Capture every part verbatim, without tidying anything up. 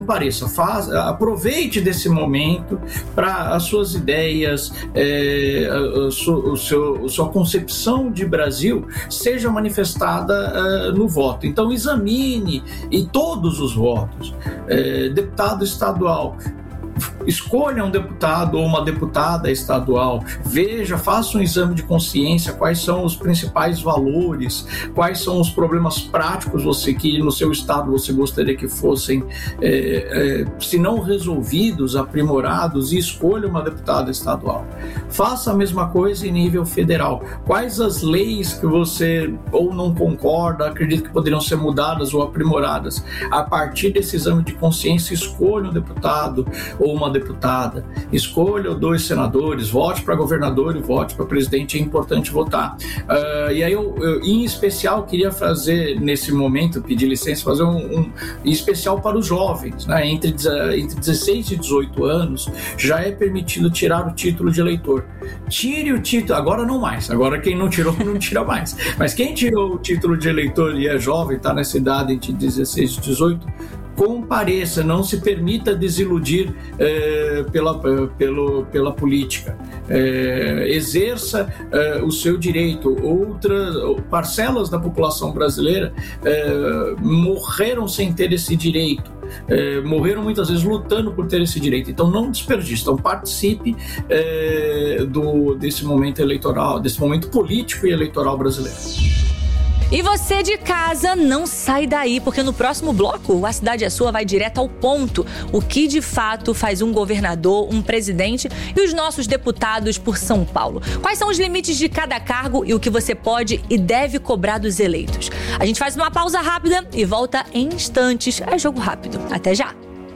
compareça, faz, aproveite desse momento para as suas ideias, é, a, a, sua, o seu, a sua concepção de Brasil seja manifestada uh, no voto. Então examine e todos os votos, é, deputado estadual, escolha um deputado ou uma deputada estadual, veja, faça um exame de consciência, quais são os principais valores, quais são os problemas práticos você, que no seu estado você gostaria que fossem, é, é, se não resolvidos, aprimorados, e escolha uma deputada estadual. Faça a mesma coisa em nível federal. Quais as leis que você ou não concorda, acredita que poderiam ser mudadas ou aprimoradas? A partir desse exame de consciência, escolha um deputado ou uma deputada, escolha dois senadores, vote para governador e vote para presidente, é importante votar. Uh, e aí eu, eu, em especial, queria fazer, nesse momento, pedir licença, fazer um, um em especial para os jovens, né? entre, entre dezesseis e dezoito anos, já é permitido tirar o título de eleitor. Tire o título, agora não mais, agora quem não tirou, não tira mais. Mas quem tirou o título de eleitor e é jovem, está nessa idade entre dezesseis e dezoito, compareça, não se permita desiludir eh, pela, pelo, pela política. Eh, exerça eh, o seu direito. Outras parcelas da população brasileira eh, morreram sem ter esse direito. Eh, morreram muitas vezes lutando por ter esse direito. Então não desperdice, então participe eh, do, desse momento eleitoral, desse momento político e eleitoral brasileiro. E você de casa, não sai daí, porque no próximo bloco, A Cidade é Sua vai direto ao ponto. O que de fato faz um governador, um presidente e os nossos deputados por São Paulo? Quais são os limites de cada cargo e o que você pode e deve cobrar dos eleitos? A gente faz uma pausa rápida e volta em instantes. É Jogo Rápido. Até já!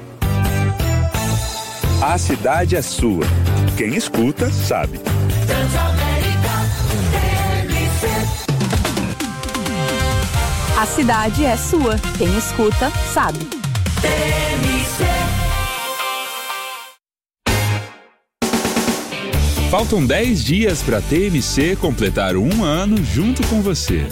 A Cidade é Sua. Quem escuta, sabe. A cidade é sua. Quem escuta, sabe. T M C. Faltam dez dias para a T M C completar um ano junto com você.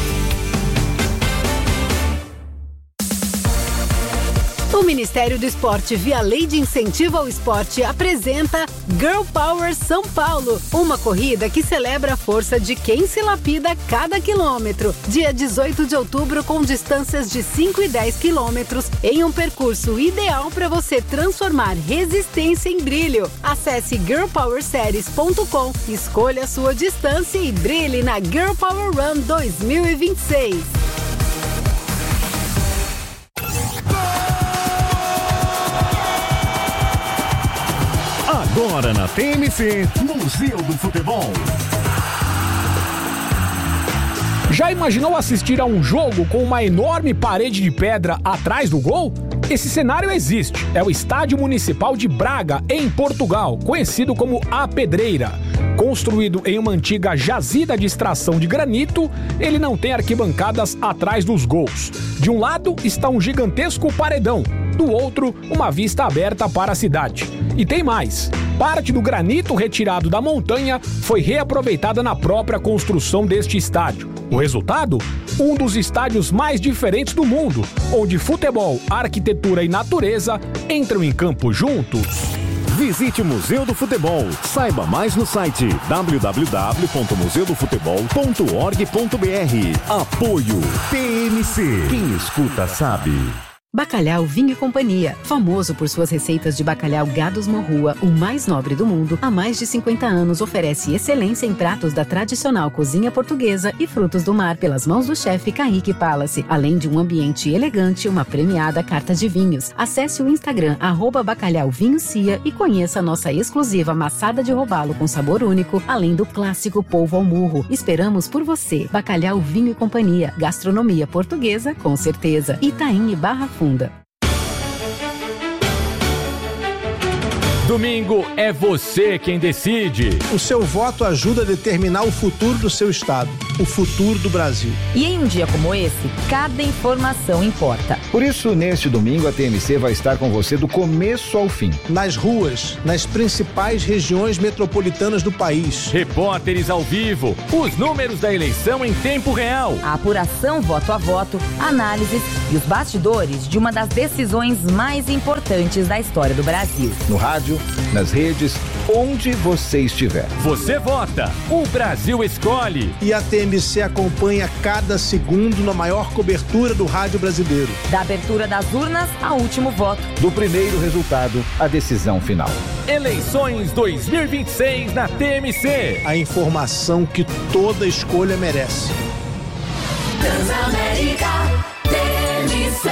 O Ministério do Esporte, via Lei de Incentivo ao Esporte, apresenta Girl Power São Paulo, uma corrida que celebra a força de quem se lapida a cada quilômetro. Dia dezoito de outubro, com distâncias de cinco e dez quilômetros, em um percurso ideal para você transformar resistência em brilho. Acesse girl power series ponto com, escolha a sua distância e brilhe na Girl Power Run dois mil e vinte e seis. Agora na T M C, Museu do Futebol. Já imaginou assistir a um jogo com uma enorme parede de pedra atrás do gol? Esse cenário existe. É o Estádio Municipal de Braga, em Portugal, conhecido como A Pedreira. Construído em uma antiga jazida de extração de granito, ele não tem arquibancadas atrás dos gols. De um lado está um gigantesco paredão, do outro, uma vista aberta para a cidade. E tem mais. Parte do granito retirado da montanha foi reaproveitada na própria construção deste estádio. O resultado? Um dos estádios mais diferentes do mundo, onde futebol, arquitetura e natureza entram em campo juntos. Visite o Museu do Futebol. Saiba mais no site w w w ponto museu do futebol ponto org ponto b r. Apoio T M C. Quem escuta sabe. Bacalhau Vinho e Companhia, famoso por suas receitas de bacalhau Gados Morrua, o mais nobre do mundo, há mais de cinquenta anos oferece excelência em pratos da tradicional cozinha portuguesa e frutos do mar pelas mãos do chefe Kaique Palace, além de um ambiente elegante e uma premiada carta de vinhos. Acesse o Instagram arroba Bacalhau Vinho Cia e conheça a nossa exclusiva maçada de robalo com sabor único, além do clássico polvo ao murro. Esperamos por você. Bacalhau Vinho e Companhia, gastronomia portuguesa com certeza. Itaim e Barra Funda. Domingo é você quem decide. O seu voto ajuda a determinar o futuro do seu estado. o futuro do Brasil. E em um dia como esse, cada informação importa. Por isso, neste domingo, a T M C vai estar com você do começo ao fim. Nas ruas, nas principais regiões metropolitanas do país. Repórteres ao vivo, os números da eleição em tempo real. A apuração voto a voto, análises e os bastidores de uma das decisões mais importantes da história do Brasil. No rádio, nas redes, onde você estiver. Você vota, o Brasil escolhe. E a T M C acompanha cada segundo na maior cobertura do rádio brasileiro. Da abertura das urnas ao último voto. Do primeiro resultado à decisão final. Eleições dois mil e vinte e seis na T M C. A informação que toda escolha merece. Transamérica T M C.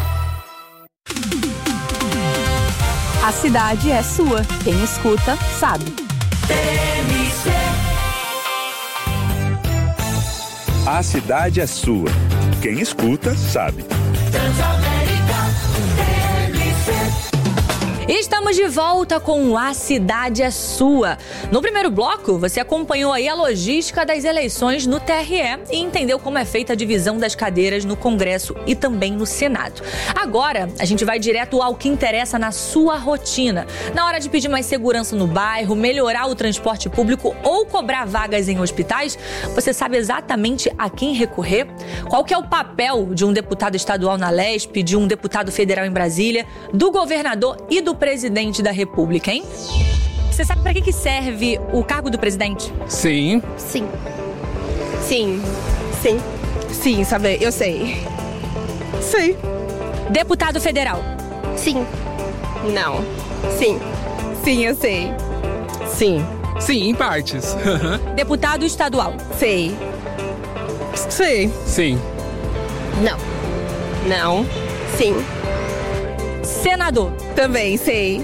A cidade é sua. Quem escuta, sabe. T M C. A cidade é sua. Quem escuta, sabe. Transamérica T M C. Estamos de volta com A Cidade é Sua. No primeiro bloco, você acompanhou aí a logística das eleições no T R E e entendeu como é feita a divisão das cadeiras no Congresso e também no Senado. Agora, a gente vai direto ao que interessa na sua rotina. Na hora de pedir mais segurança no bairro, melhorar o transporte público ou cobrar vagas em hospitais, você sabe exatamente a quem recorrer? Qual que é o papel de um deputado estadual na Lesp, de um deputado federal em Brasília, do governador e do presidente da República, hein? Você sabe para que que serve o cargo do presidente? Sim. Sim. Sim. Sim. Sim, sabe? Eu sei. Sei. Deputado federal? Sim. Não. Sim. Sim, eu sei. Sim. Sim, em partes. Deputado estadual? Sei. Sei. Sim. Não. Não. Sim. Senador? Também sei.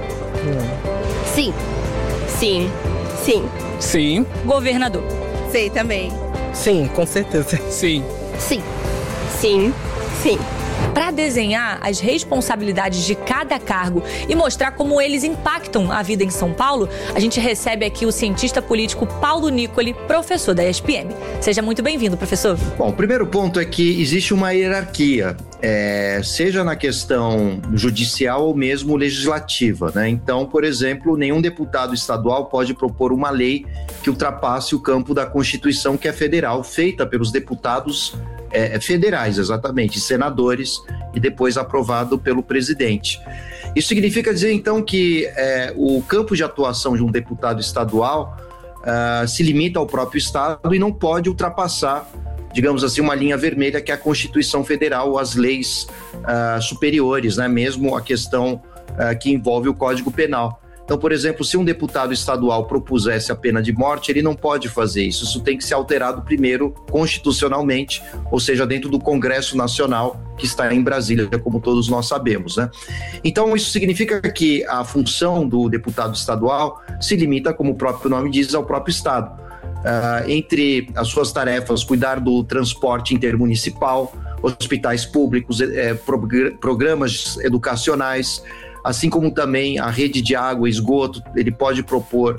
Sim. Sim. Sim. Sim. Governador? Sei também. Sim, com certeza. Sim. Sim. Sim. Sim. Para desenhar as responsabilidades de cada cargo e mostrar como eles impactam a vida em São Paulo, a gente recebe aqui o cientista político Paulo Nicoli, professor da E S P M. Seja muito bem-vindo, professor. Bom, o primeiro ponto é que existe uma hierarquia, é, seja na questão judicial ou mesmo legislativa, né? Então, por exemplo, nenhum deputado estadual pode propor uma lei que ultrapasse o campo da Constituição, que é federal, feita pelos deputados É, federais, exatamente, senadores, e depois aprovado pelo presidente. Isso significa dizer, então, que é, o campo de atuação de um deputado estadual uh, se limita ao próprio estado e não pode ultrapassar, digamos assim, uma linha vermelha que é a Constituição Federal ou as leis uh, superiores, né? Mesmo a questão uh, que envolve o Código Penal. Então, por exemplo, se um deputado estadual propusesse a pena de morte, ele não pode fazer isso. Isso tem que ser alterado primeiro constitucionalmente, ou seja, dentro do Congresso Nacional, que está em Brasília, como todos nós sabemos, né? Então, isso significa que a função do deputado estadual se limita, como o próprio nome diz, ao próprio estado. Uh, entre as suas tarefas, cuidar do transporte intermunicipal, hospitais públicos, eh, prog- programas educacionais, assim como também a rede de água e esgoto. Ele pode propor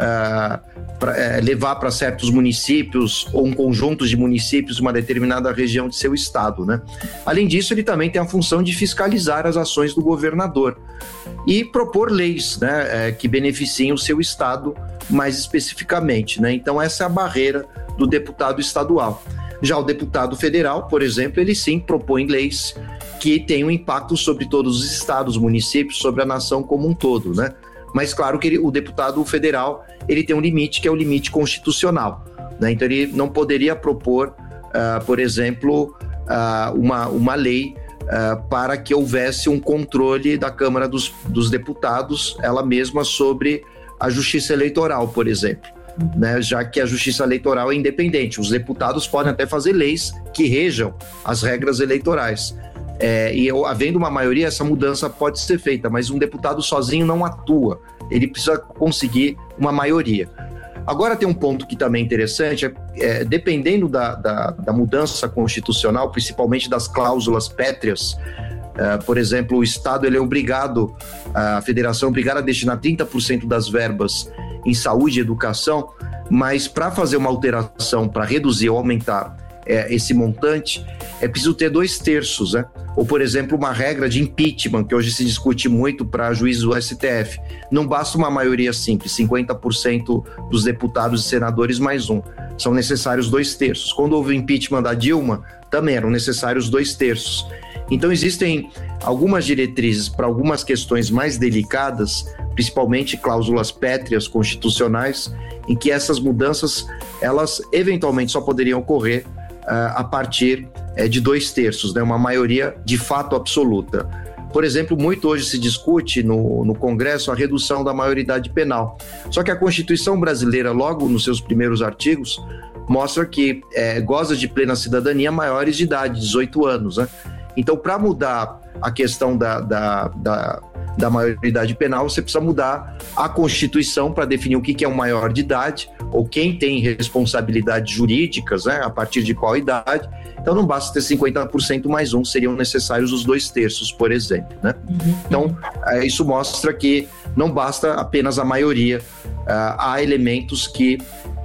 uh, pra, uh, levar para certos municípios ou um conjunto de municípios uma determinada região de seu estado, né? Além disso, ele também tem a função de fiscalizar as ações do governador e propor leis, né, uh, que beneficiem o seu estado mais especificamente, né? Então, essa é a barreira do deputado estadual. Já o deputado federal, por exemplo, ele sim propõe leis que tem um impacto sobre todos os estados, municípios, sobre a nação como um todo, né? Mas claro que ele, o deputado federal, ele tem um limite que é o limite constitucional, né? Então ele não poderia propor, uh, por exemplo, uh, uma, uma lei uh, para que houvesse um controle da Câmara dos, dos Deputados, ela mesma, sobre a justiça eleitoral, por exemplo. Né, já que a justiça eleitoral é independente. Os deputados podem até fazer leis que rejam as regras eleitorais. É, e havendo uma maioria, essa mudança pode ser feita, mas um deputado sozinho não atua. Ele precisa conseguir uma maioria. Agora tem um ponto que também é interessante, é, é, dependendo da, da, da mudança constitucional, principalmente das cláusulas pétreas, é, por exemplo, o Estado ele é obrigado, a Federação é obrigada a destinar trinta por cento das verbas em saúde e educação. mas para fazer uma alteração, para reduzir ou aumentar é, esse montante, é preciso ter dois terços, né? Ou, por exemplo, uma regra de impeachment, que hoje se discute muito para juízes do S T F. Não basta uma maioria simples, cinquenta por cento dos deputados e senadores mais um. São necessários dois terços. Quando houve o impeachment da Dilma, também eram necessários dois terços. Então, existem algumas diretrizes para algumas questões mais delicadas, principalmente cláusulas pétreas constitucionais, em que essas mudanças, elas eventualmente só poderiam ocorrer uh, a partir uh, de dois terços, né? Uma maioria de fato absoluta. Por exemplo, muito hoje se discute no, no Congresso a redução da maioridade penal. Só que a Constituição brasileira, logo nos seus primeiros artigos, mostra que é, goza de plena cidadania maiores de idade, dezoito anos, né? Então, para mudar a questão da, da, da, da maioridade penal, você precisa mudar a Constituição para definir o que, que é um maior de idade, ou quem tem responsabilidades jurídicas, né, a partir de qual idade. Então, não basta ter cinquenta por cento mais um, seriam necessários os dois terços, por exemplo, né? Uhum. Então, é, isso mostra que não basta apenas a maioria, uh, há elementos que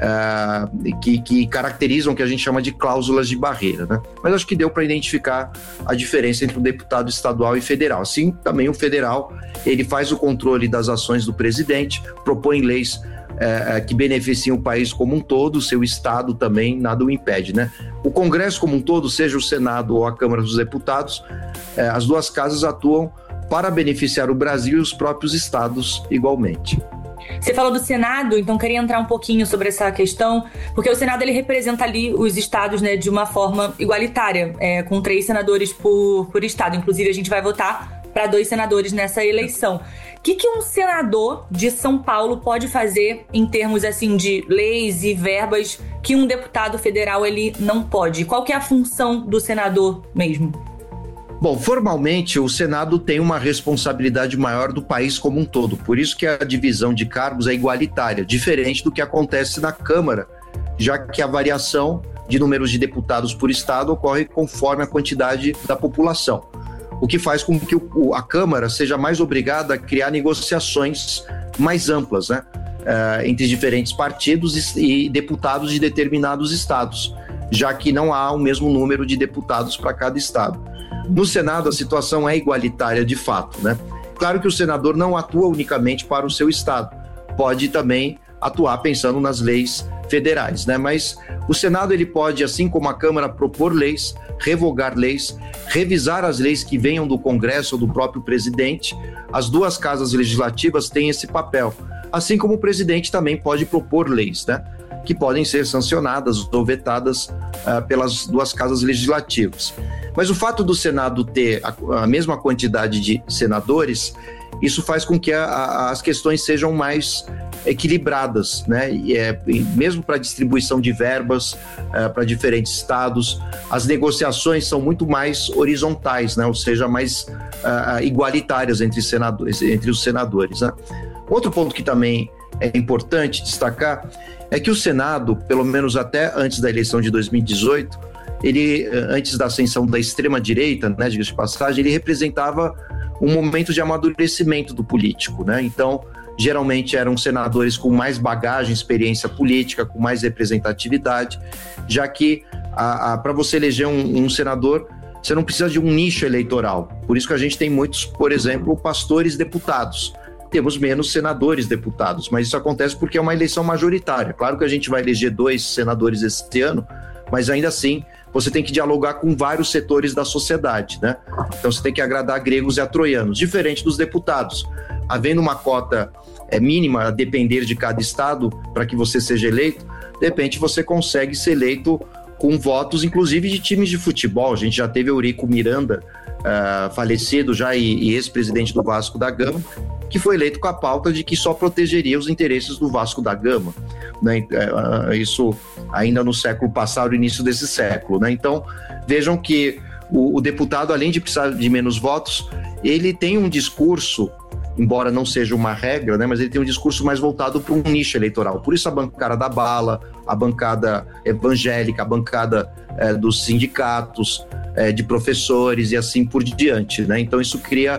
Uh, que, que caracterizam o que a gente chama de cláusulas de barreira, né? Mas acho que deu para identificar a diferença entre o deputado estadual e federal. Assim, também o federal, ele faz o controle das ações do presidente, propõe leis uh, que beneficiam o país como um todo, o seu estado também, nada o impede, né? O Congresso como um todo, seja o Senado ou a Câmara dos Deputados, uh, as duas casas atuam para beneficiar o Brasil e os próprios estados igualmente. Você falou do Senado, então queria entrar um pouquinho sobre essa questão, porque o Senado ele representa ali os estados, né, de uma forma igualitária, é, com três senadores por, por estado. Inclusive, a gente vai votar para dois senadores nessa eleição. O que, que um senador de São Paulo pode fazer em termos assim, de leis e verbas que um deputado federal ele não pode? Qual que é a função do senador mesmo? Bom, formalmente o Senado tem uma responsabilidade maior do país como um todo, por isso que a divisão de cargos é igualitária, diferente do que acontece na Câmara, já que a variação de números de deputados por estado ocorre conforme a quantidade da população, o que faz com que o, a Câmara seja mais obrigada a criar negociações mais amplas, né, uh, entre diferentes partidos e, e deputados de determinados estados, já que não há o mesmo número de deputados para cada estado. No Senado, a situação é igualitária de fato, né? Claro que o senador não atua unicamente para o seu estado, pode também atuar pensando nas leis federais, né? Mas o Senado ele pode, assim como a Câmara, propor leis, revogar leis, revisar as leis que venham do Congresso ou do próprio presidente. As duas casas legislativas têm esse papel, assim como o presidente também pode propor leis, né, que podem ser sancionadas ou vetadas uh, pelas duas casas legislativas. Mas o fato do Senado ter a, a mesma quantidade de senadores, isso faz com que a, a, as questões sejam mais equilibradas, né? E é, e mesmo para distribuição de verbas uh, para diferentes estados, as negociações são muito mais horizontais, né? Ou seja, mais uh, igualitárias entre, senadores, entre os senadores, né? Outro ponto que também é importante destacar é que o Senado, pelo menos até antes da eleição de dois mil e dezoito, ele, antes da ascensão da extrema-direita, né, diga-se de passagem, ele representava um momento de amadurecimento do político, né? Então, geralmente eram senadores com mais bagagem, experiência política, com mais representatividade, já que para você eleger um, um senador, você não precisa de um nicho eleitoral. Por isso que a gente tem muitos, por exemplo, pastores deputados. Temos menos senadores deputados, mas isso acontece porque é uma eleição majoritária. Claro que a gente vai eleger dois senadores esse ano, mas ainda assim você tem que dialogar com vários setores da sociedade, né? Então você tem que agradar gregos e a troianos, diferente dos deputados. Havendo uma cota é, mínima a depender de cada estado para que você seja eleito, de repente você consegue ser eleito com votos, inclusive de times de futebol. A gente já teve Eurico Miranda, uh, falecido já e, e ex-presidente do Vasco da Gama, que foi eleito com a pauta de que só protegeria os interesses do Vasco da Gama, né? Isso ainda no século passado, início desse século, né? Então, vejam que o, o deputado, além de precisar de menos votos, ele tem um discurso, embora não seja uma regra, né? Mas ele tem um discurso mais voltado para um nicho eleitoral. Por isso a bancada da bala, a bancada evangélica, a bancada é, dos sindicatos, é, de professores e assim por diante, né? Então isso cria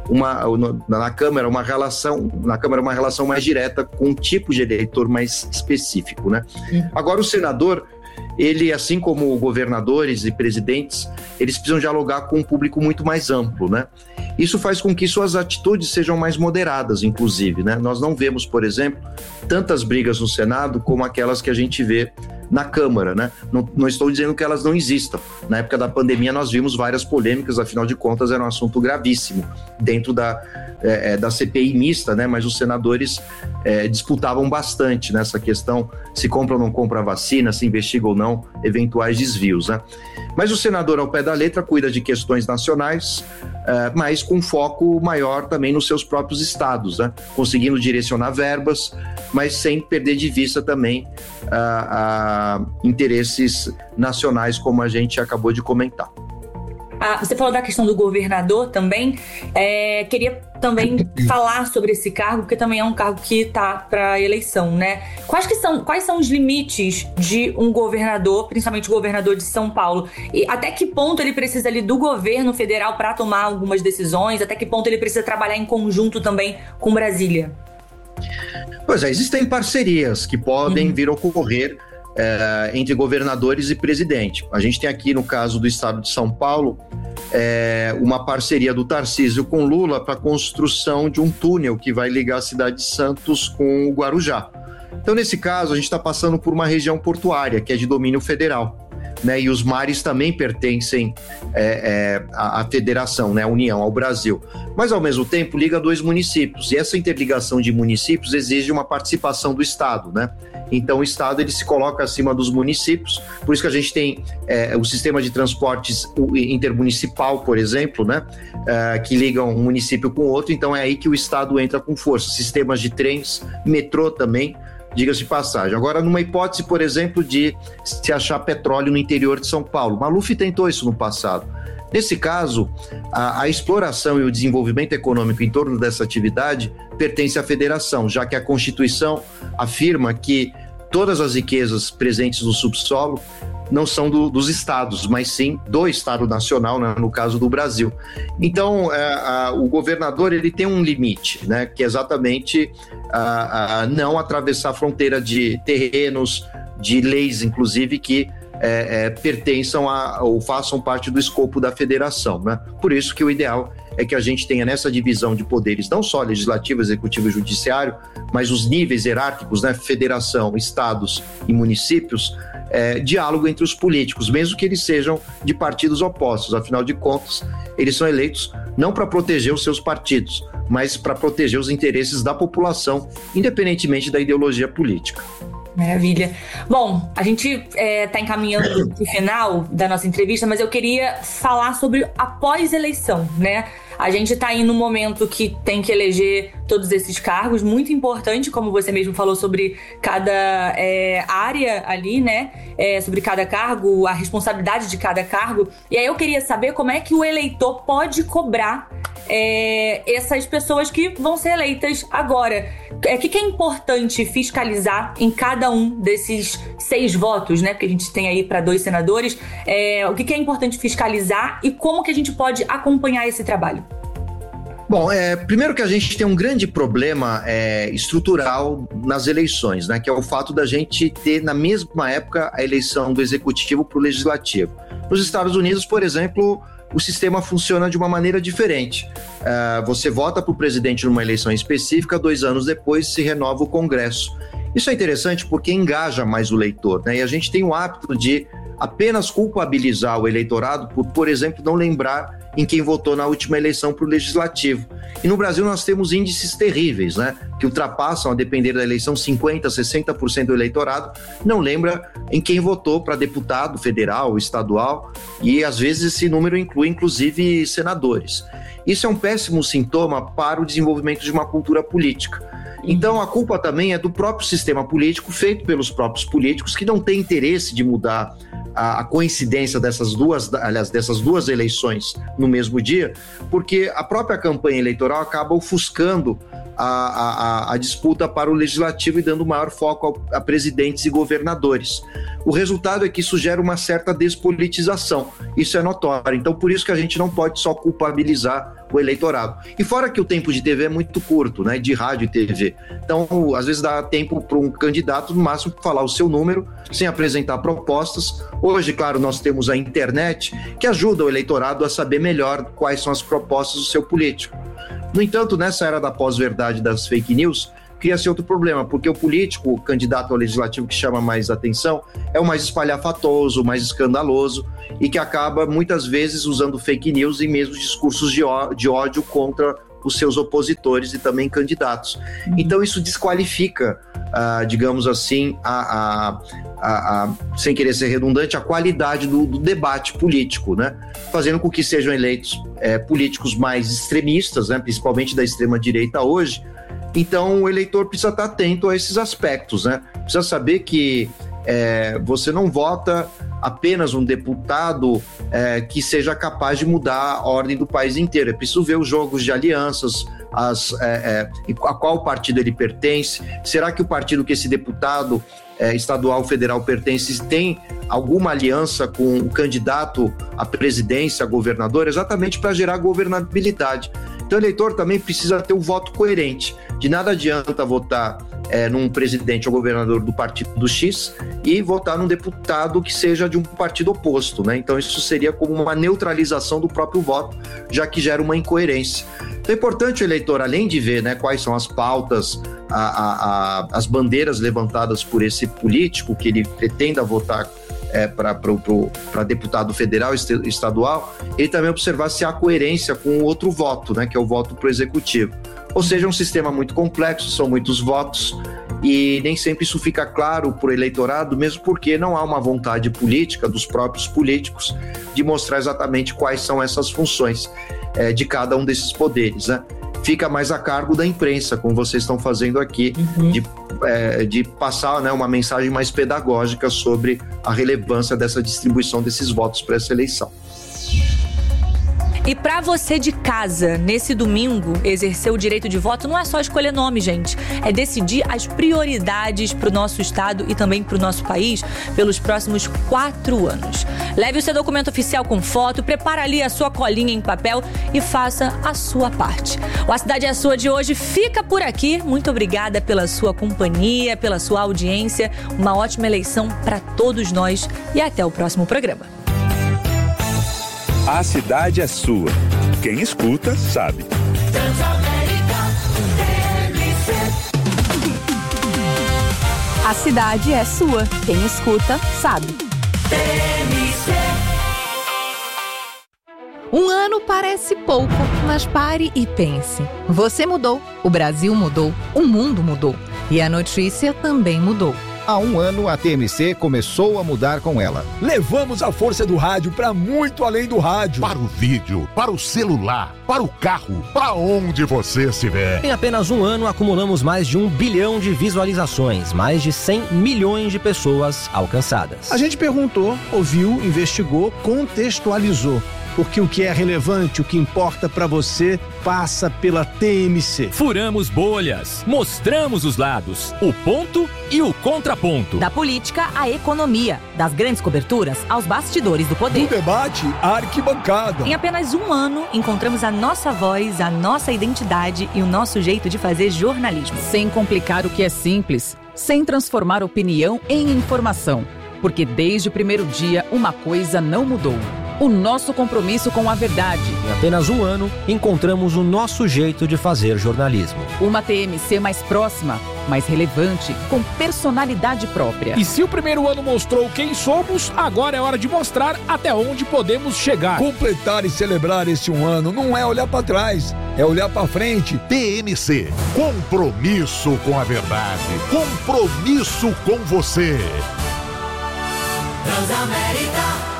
uma, na Câmara uma relação, na Câmara uma relação mais direta com um tipo de eleitor mais específico, né? Agora o senador, ele, assim como governadores e presidentes, eles precisam dialogar com um público muito mais amplo, né? Isso faz com que suas atitudes sejam mais moderadas, inclusive, né? Nós não vemos, por exemplo, tantas brigas no Senado como aquelas que a gente vê na Câmara, né? Não, não estou dizendo que elas não existam. Na época da pandemia nós vimos várias polêmicas, afinal de contas era um assunto gravíssimo dentro da, é, da C P I mista, né? Mas os senadores é, disputavam bastante nessa questão, se compra ou não compra a vacina, se investiga ou não eventuais desvios, né? Mas o senador, ao pé da letra, cuida de questões nacionais, é, mas com foco maior também nos seus próprios estados, né? Conseguindo direcionar verbas, mas sem perder de vista também a, a interesses nacionais, como a gente acabou de comentar. Ah, você falou da questão do governador também. É, queria também falar sobre esse cargo, porque também é um cargo que está para eleição, né? Quais, que são, quais são os limites de um governador, principalmente o governador de São Paulo? E até que ponto ele precisa ali do governo federal para tomar algumas decisões? Até que ponto ele precisa trabalhar em conjunto também com Brasília? Pois é, existem parcerias que podem uhum. vir a ocorrer É, entre governadores e presidente. A gente tem aqui, no caso do estado de São Paulo, é, uma parceria do Tarcísio com Lula para a construção de um túnel que vai ligar a cidade de Santos com o Guarujá. Então, nesse caso, a gente está passando por uma região portuária, que é de domínio federal, né? E os mares também pertencem é, é, à, à federação, né? À União, ao Brasil. Mas, ao mesmo tempo, liga dois municípios. E essa interligação de municípios exige uma participação do Estado, né? Então, o Estado ele se coloca acima dos municípios. Por isso que a gente tem é, o sistema de transportes intermunicipal, por exemplo, né? É, que ligam um município com o outro. Então, é aí que o Estado entra com força. Sistemas de trens, metrô também, diga-se de passagem. Agora, numa hipótese, por exemplo, de se achar petróleo no interior de São Paulo. Maluf tentou isso no passado. Nesse caso, a, a exploração e o desenvolvimento econômico em torno dessa atividade pertence à federação, já que a Constituição afirma que todas as riquezas presentes no subsolo não são do, dos estados, mas sim do Estado Nacional, né, no caso do Brasil. Então, é, a, o governador ele tem um limite, né, que é exatamente a, a não atravessar a fronteira de terrenos, de leis, inclusive, que É, é, pertençam a, ou façam parte do escopo da federação, né? Por isso que o ideal é que a gente tenha nessa divisão de poderes, não só legislativo, executivo e judiciário, mas os níveis hierárquicos, né? Federação, estados e municípios, é, diálogo entre os políticos, mesmo que eles sejam de partidos opostos. Afinal de contas, eles são eleitos não para proteger os seus partidos, mas para proteger os interesses da população, independentemente da ideologia política. Maravilha. Bom, a gente está é, encaminhando para o final da nossa entrevista, mas eu queria falar sobre a pós-eleição, né? A gente está aí num momento que tem que eleger todos esses cargos, muito importante, como você mesmo falou, sobre cada é, área ali, né? É, sobre cada cargo, a responsabilidade de cada cargo. E aí eu queria saber como é que o eleitor pode cobrar é, essas pessoas que vão ser eleitas agora. O é, que, que é importante fiscalizar em cada um desses seis votos, né? Porque a gente tem aí para dois senadores. É, o que, que é importante fiscalizar e como que a gente pode acompanhar esse trabalho? Bom, é, primeiro que a gente tem um grande problema é, estrutural nas eleições, né? Que é o fato da gente ter na mesma época a eleição do executivo para o legislativo. Nos Estados Unidos, por exemplo, o sistema funciona de uma maneira diferente. Uh, você vota para o presidente numa eleição específica, dois anos depois se renova o Congresso. Isso é interessante porque engaja mais o eleitor, né? E a gente tem o hábito de apenas culpabilizar o eleitorado por, por exemplo, não lembrar em quem votou na última eleição para o legislativo. E no Brasil nós temos índices terríveis, né? Que ultrapassam, a depender da eleição, cinquenta por cento, sessenta por cento do eleitorado não lembra em quem votou para deputado federal, estadual, e às vezes esse número inclui inclusive senadores. Isso é um péssimo sintoma para o desenvolvimento de uma cultura política. Então a culpa também é do próprio sistema político, feito pelos próprios políticos, que não tem interesse de mudar a, a coincidência dessas duas, aliás, dessas duas eleições no mesmo dia, porque a própria campanha eleitoral acaba ofuscando a, a, a disputa para o legislativo e dando maior foco a, a presidentes e governadores. O resultado é que isso gera uma certa despolitização, isso é notório. Então por isso que a gente não pode só culpabilizar o eleitorado. E fora que o tempo de T V é muito curto, né, de rádio e T V. Então, às vezes dá tempo para um candidato, no máximo, falar o seu número, sem apresentar propostas. Hoje, claro, nós temos a internet, que ajuda o eleitorado a saber melhor quais são as propostas do seu político. No entanto, nessa era da pós-verdade das fake news, cria-se outro problema, porque o político, o candidato ao legislativo que chama mais atenção, é o mais espalhafatoso, o mais escandaloso, e que acaba, muitas vezes, usando fake news e mesmo discursos de ó- de ódio contra os seus opositores e também candidatos. Então, isso desqualifica, ah, digamos assim, a, a, a, a, sem querer ser redundante, a qualidade do, do debate político, né? Fazendo com que sejam eleitos é, políticos mais extremistas, né? Principalmente da extrema-direita hoje. Então, o eleitor precisa estar atento a esses aspectos, né? Precisa saber que é, você não vota apenas um deputado é, que seja capaz de mudar a ordem do país inteiro. É preciso ver os jogos de alianças, as, é, é, a qual partido ele pertence. Será que o partido que esse deputado é, estadual, federal pertence tem alguma aliança com o candidato à presidência, a governador, exatamente para gerar governabilidade. Então o eleitor também precisa ter um voto coerente. De nada adianta votar é, num presidente ou governador do partido X e votar num deputado que seja de um partido oposto, né? Então isso seria como uma neutralização do próprio voto, já que gera uma incoerência. Então é importante o eleitor, além de ver, né, quais são as pautas, a, a, a, as bandeiras levantadas por esse político que ele pretenda votar É, para deputado federal e estadual, ele também observar se há coerência com o outro voto, né, que é o voto para o executivo. Ou seja, é um sistema muito complexo, são muitos votos e nem sempre isso fica claro para o eleitorado, mesmo porque não há uma vontade política dos próprios políticos de mostrar exatamente quais são essas funções é, de cada um desses poderes, né? Fica mais a cargo da imprensa, como vocês estão fazendo aqui, uhum. de, é, de passar, né, uma mensagem mais pedagógica sobre a relevância dessa distribuição desses votos para essa eleição. E para você de casa, nesse domingo, exercer o direito de voto não é só escolher nome, gente. É decidir as prioridades para o nosso estado e também para o nosso país pelos próximos quatro anos. Leve o seu documento oficial com foto, prepara ali a sua colinha em papel e faça a sua parte. O A Cidade é Sua de hoje fica por aqui. Muito obrigada pela sua companhia, pela sua audiência. Uma ótima eleição para todos nós e até o próximo programa. A cidade é sua. Quem escuta, sabe. A cidade é sua. Quem escuta, sabe. Um ano parece pouco, mas pare e pense. Você mudou, o Brasil mudou, o mundo mudou. E a notícia também mudou. Há um ano, a T M C começou a mudar com ela. Levamos a força do rádio para muito além do rádio. Para o vídeo, para o celular, para o carro, para onde você estiver. Em apenas um ano, acumulamos mais de um bilhão de visualizações, mais de cem milhões de pessoas alcançadas. A gente perguntou, ouviu, investigou, contextualizou. Porque o que é relevante, o que importa para você, passa pela T M C. Furamos bolhas, mostramos os lados, o ponto e o contraponto. Da política à economia, das grandes coberturas aos bastidores do poder. Do debate à arquibancada. Em apenas um ano, encontramos a nossa voz, a nossa identidade e o nosso jeito de fazer jornalismo. Sem complicar o que é simples, sem transformar opinião em informação. Porque desde o primeiro dia, uma coisa não mudou. O nosso compromisso com a verdade. Em apenas um ano, encontramos o nosso jeito de fazer jornalismo. Uma T M C mais próxima, mais relevante, com personalidade própria. E se o primeiro ano mostrou quem somos, agora é hora de mostrar até onde podemos chegar. Completar e celebrar esse um ano não é olhar para trás, é olhar para frente. T M C, compromisso com a verdade, compromisso com você. Transamérica.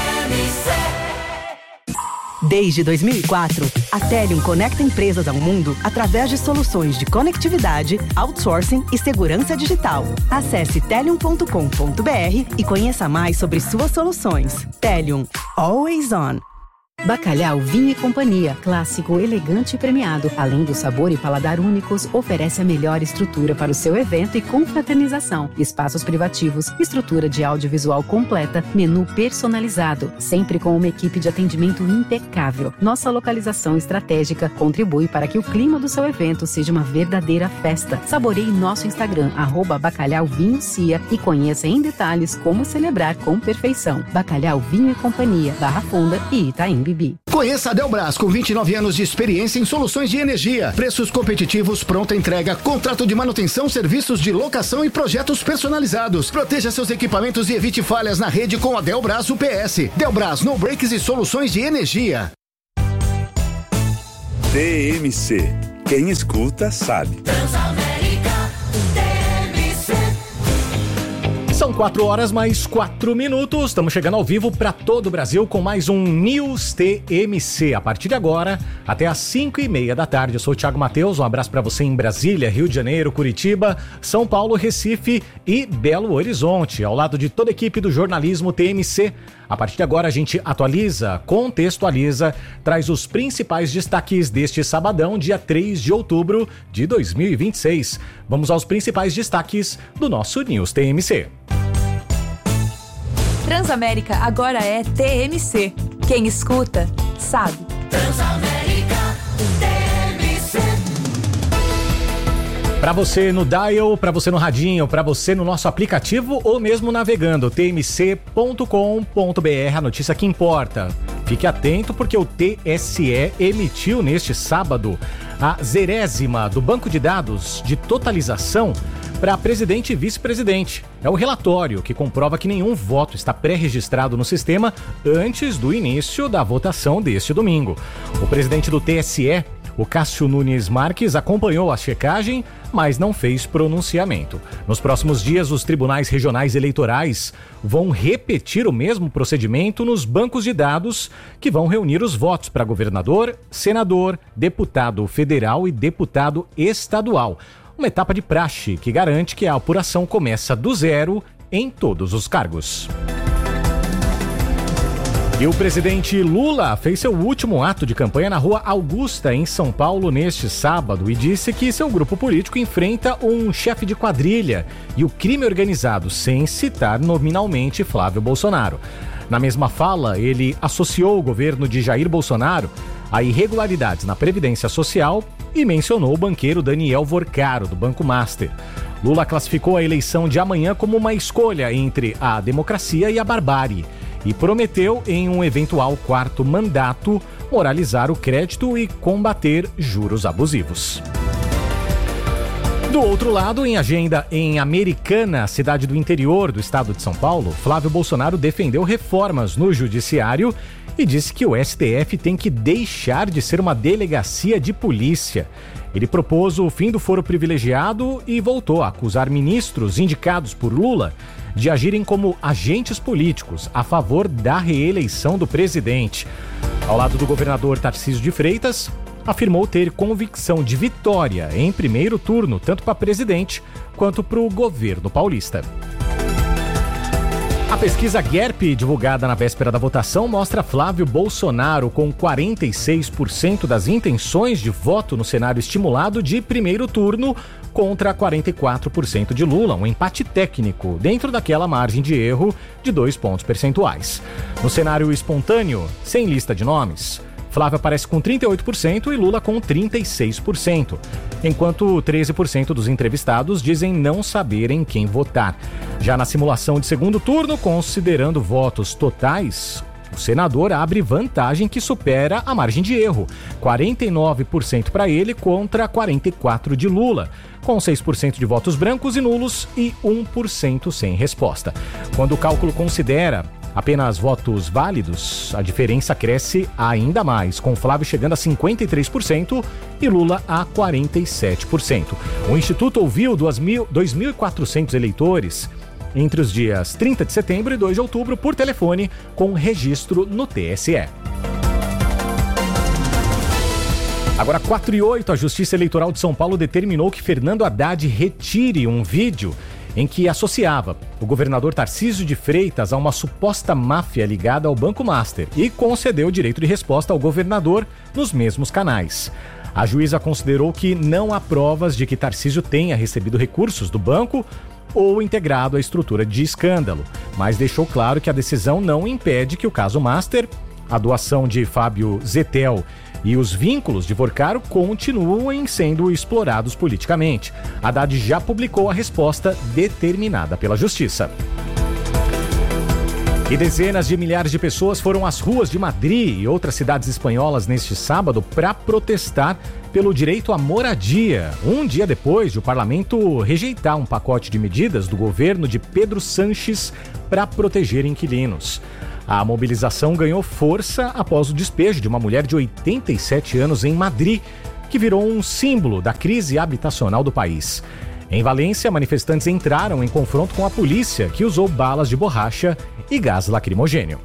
Desde dois mil e quatro, a Telium conecta empresas ao mundo através de soluções de conectividade, outsourcing e segurança digital. Acesse telium ponto com ponto br e conheça mais sobre suas soluções. Telium, always on. Bacalhau Vinho e Companhia, clássico, elegante e premiado. Além do sabor e paladar únicos, oferece a melhor estrutura para o seu evento e confraternização. Espaços privativos, estrutura de audiovisual completa, menu personalizado, sempre com uma equipe de atendimento impecável. Nossa localização estratégica contribui para que o clima do seu evento seja uma verdadeira festa. Saboreie nosso Instagram, arroba Bacalhau Vinho Cia, e conheça em detalhes como celebrar com perfeição. Bacalhau Vinho e Companhia, Barra Funda e Itaim Bibi. Conheça a Delbras, com vinte e nove anos de experiência em soluções de energia, preços competitivos, pronta entrega, contrato de manutenção, serviços de locação e projetos personalizados. Proteja seus equipamentos e evite falhas na rede com a Delbras U P S. Delbras, no breaks e soluções de energia. T M C. Quem escuta sabe. São quatro horas mais quatro minutos. Estamos chegando ao vivo para todo o Brasil com mais um News T M C. A partir de agora, até às cinco e meia da tarde. Eu sou o Thiago Matheus. Um abraço para você em Brasília, Rio de Janeiro, Curitiba, São Paulo, Recife e Belo Horizonte. Ao lado de toda a equipe do jornalismo T M C. A partir de agora a gente atualiza, contextualiza, traz os principais destaques deste sabadão, dia três de outubro de dois mil e vinte e seis. Vamos aos principais destaques do nosso News T M C. Transamérica agora é T M C. Quem escuta, sabe. Transamérica T M C. Para você no dial, para você no radinho, para você no nosso aplicativo ou mesmo navegando, t m c ponto com ponto b r, a notícia que importa. Fique atento porque o T S E emitiu neste sábado a zerésima do banco de dados de totalização para presidente e vice-presidente. É o relatório que comprova que nenhum voto está pré-registrado no sistema antes do início da votação deste domingo. O presidente do T S E, o Cássio Nunes Marques, acompanhou a checagem, mas não fez pronunciamento. Nos próximos dias, os tribunais regionais eleitorais vão repetir o mesmo procedimento nos bancos de dados que vão reunir os votos para governador, senador, deputado federal e deputado estadual. Uma etapa de praxe que garante que a apuração começa do zero em todos os cargos. E o presidente Lula fez seu último ato de campanha na Rua Augusta, em São Paulo, neste sábado, e disse que seu grupo político enfrenta um chefe de quadrilha e o crime organizado, sem citar nominalmente Flávio Bolsonaro. Na mesma fala, ele associou o governo de Jair Bolsonaro a irregularidades na Previdência Social e mencionou o banqueiro Daniel Vorcaro, do Banco Master. Lula classificou a eleição de amanhã como uma escolha entre a democracia e a barbárie e prometeu, em um eventual quarto mandato, moralizar o crédito e combater juros abusivos. Do outro lado, em agenda em Americana, cidade do interior do estado de São Paulo, Flávio Bolsonaro defendeu reformas no judiciário e disse que o S T F tem que deixar de ser uma delegacia de polícia. Ele propôs o fim do foro privilegiado e voltou a acusar ministros indicados por Lula de agirem como agentes políticos a favor da reeleição do presidente. Ao lado do governador Tarcísio de Freitas, afirmou ter convicção de vitória em primeiro turno, tanto para presidente quanto para o governo paulista. A pesquisa G E R P, divulgada na véspera da votação, mostra Flávio Bolsonaro com quarenta e seis por cento das intenções de voto no cenário estimulado de primeiro turno contra quarenta e quatro por cento de Lula, um empate técnico dentro daquela margem de erro de dois pontos percentuais. No cenário espontâneo, sem lista de nomes, Flávio aparece com trinta e oito por cento e Lula com trinta e seis por cento, enquanto treze por cento dos entrevistados dizem não saberem quem votar. Já na simulação de segundo turno, considerando votos totais, o senador abre vantagem que supera a margem de erro, quarenta e nove por cento para ele contra quarenta e quatro por cento de Lula, com seis por cento de votos brancos e nulos e um por cento sem resposta. Quando o cálculo considera apenas votos válidos, a diferença cresce ainda mais, com Flávio chegando a cinquenta e três por cento e Lula a quarenta e sete por cento. O Instituto ouviu dois mil e quatrocentos eleitores entre os dias trinta de setembro e dois de outubro por telefone, com registro no T S E. Agora, quatro e oito, a Justiça Eleitoral de São Paulo determinou que Fernando Haddad retire um vídeo em que associava o governador Tarcísio de Freitas a uma suposta máfia ligada ao Banco Master e concedeu o direito de resposta ao governador nos mesmos canais. A juíza considerou que não há provas de que Tarcísio tenha recebido recursos do banco ou integrado à estrutura de escândalo, mas deixou claro que a decisão não impede que o caso Master, a doação de Fábio Zettel e os vínculos de Vorcaro continuem sendo explorados politicamente. Haddad já publicou a resposta determinada pela Justiça. E dezenas de milhares de pessoas foram às ruas de Madrid e outras cidades espanholas neste sábado para protestar pelo direito à moradia, um dia depois de o parlamento rejeitar um pacote de medidas do governo de Pedro Sánchez para proteger inquilinos. A mobilização ganhou força após o despejo de uma mulher de oitenta e sete anos em Madrid, que virou um símbolo da crise habitacional do país. Em Valência, manifestantes entraram em confronto com a polícia, que usou balas de borracha e gás lacrimogênio.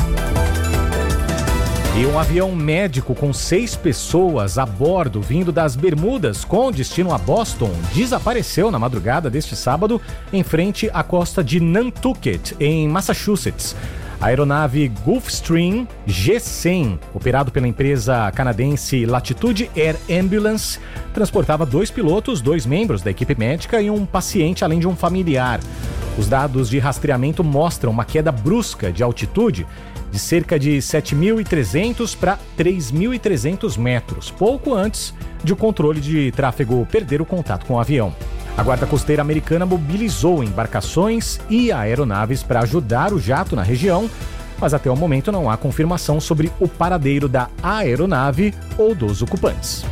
E um avião médico com seis pessoas a bordo, vindo das Bermudas com destino a Boston, desapareceu na madrugada deste sábado em frente à costa de Nantucket, em Massachusetts. A aeronave Gulfstream G cem, operado pela empresa canadense Latitude Air Ambulance, transportava dois pilotos, dois membros da equipe médica e um paciente, além de um familiar. Os dados de rastreamento mostram uma queda brusca de altitude de cerca de sete mil e trezentos para três mil e trezentos metros, pouco antes de o controle de tráfego perder o contato com o avião. A Guarda Costeira americana mobilizou embarcações e aeronaves para ajudar o jato na região, mas até o momento não há confirmação sobre o paradeiro da aeronave ou dos ocupantes.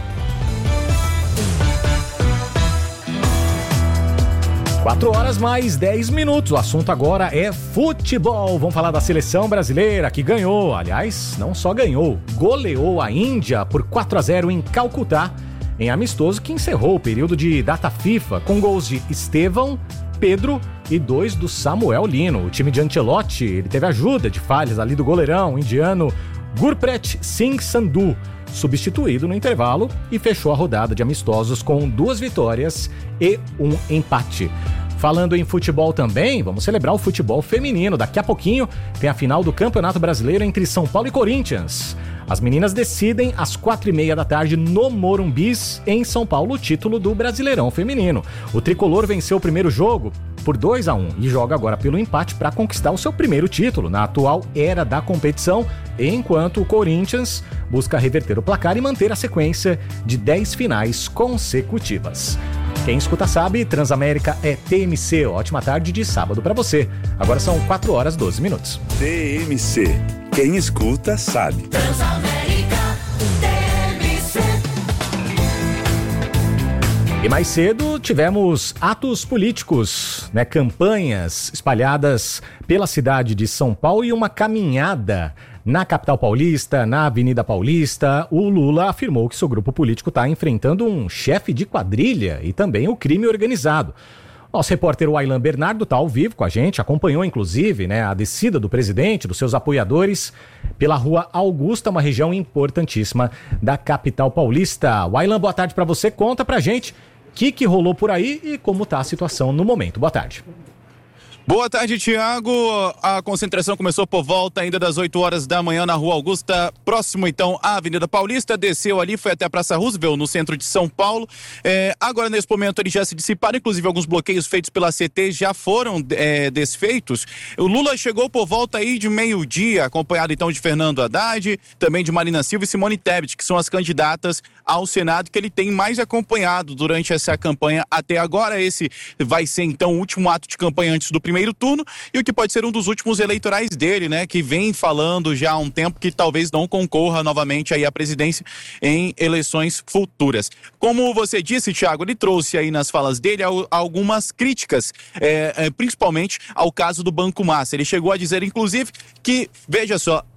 quatro horas mais dez minutos. O assunto agora é futebol. Vamos falar da seleção brasileira que ganhou, aliás, não só ganhou, goleou a Índia por quatro a zero em Calcutá, em amistoso que encerrou o período de data FIFA com gols de Estevão, Pedro e dois do Samuel Lino. O time de Ancelotti, ele teve ajuda de falhas ali do goleirão indiano Gurpreet Singh Sandhu, substituído no intervalo, e fechou a rodada de amistosos com duas vitórias e um empate. Falando em futebol também, vamos celebrar o futebol feminino. Daqui a pouquinho tem a final do Campeonato Brasileiro entre São Paulo e Corinthians. As meninas decidem às quatro e meia da tarde no Morumbis, em São Paulo, o título do Brasileirão Feminino. O tricolor venceu o primeiro jogo por dois a um e joga agora pelo empate para conquistar o seu primeiro título na atual era da competição, enquanto o Corinthians busca reverter o placar e manter a sequência de dez finais consecutivas. Quem escuta sabe, Transamérica é T M C. Ótima tarde de sábado para você. Agora são quatro horas e doze minutos. T M C. Quem escuta sabe. Transamérica, T M C. E mais cedo tivemos atos políticos, né, campanhas espalhadas pela cidade de São Paulo e uma caminhada na capital paulista, na Avenida Paulista. O Lula afirmou que seu grupo político está enfrentando um chefe de quadrilha e também o crime organizado. Nosso repórter Wailan Bernardo está ao vivo com a gente, acompanhou inclusive, né, a descida do presidente, dos seus apoiadores, pela Rua Augusta, uma região importantíssima da capital paulista. Wailan, boa tarde para você, conta pra gente o que, que rolou por aí e como está a situação no momento. Boa tarde. Boa tarde, Tiago. A concentração começou por volta ainda das oito horas da manhã na Rua Augusta, próximo então à Avenida Paulista, desceu ali, foi até a Praça Roosevelt, no centro de São Paulo. É, agora, nesse momento, eles já se dissiparam, inclusive alguns bloqueios feitos pela C T já foram é, desfeitos. O Lula chegou por volta aí de meio-dia, acompanhado então de Fernando Haddad, também de Marina Silva e Simone Tebet, que são as candidatas ao Senado que ele tem mais acompanhado durante essa campanha até agora. Esse vai ser então o último ato de campanha antes do primeiro primeiro turno e o que pode ser um dos últimos eleitorais dele, né? Que vem falando já há um tempo que talvez não concorra novamente aí à presidência em eleições futuras. Como você disse, Thiago, ele trouxe aí nas falas dele algumas críticas, é, é, principalmente ao caso do Banco Master. Ele chegou a dizer, inclusive, que, veja só,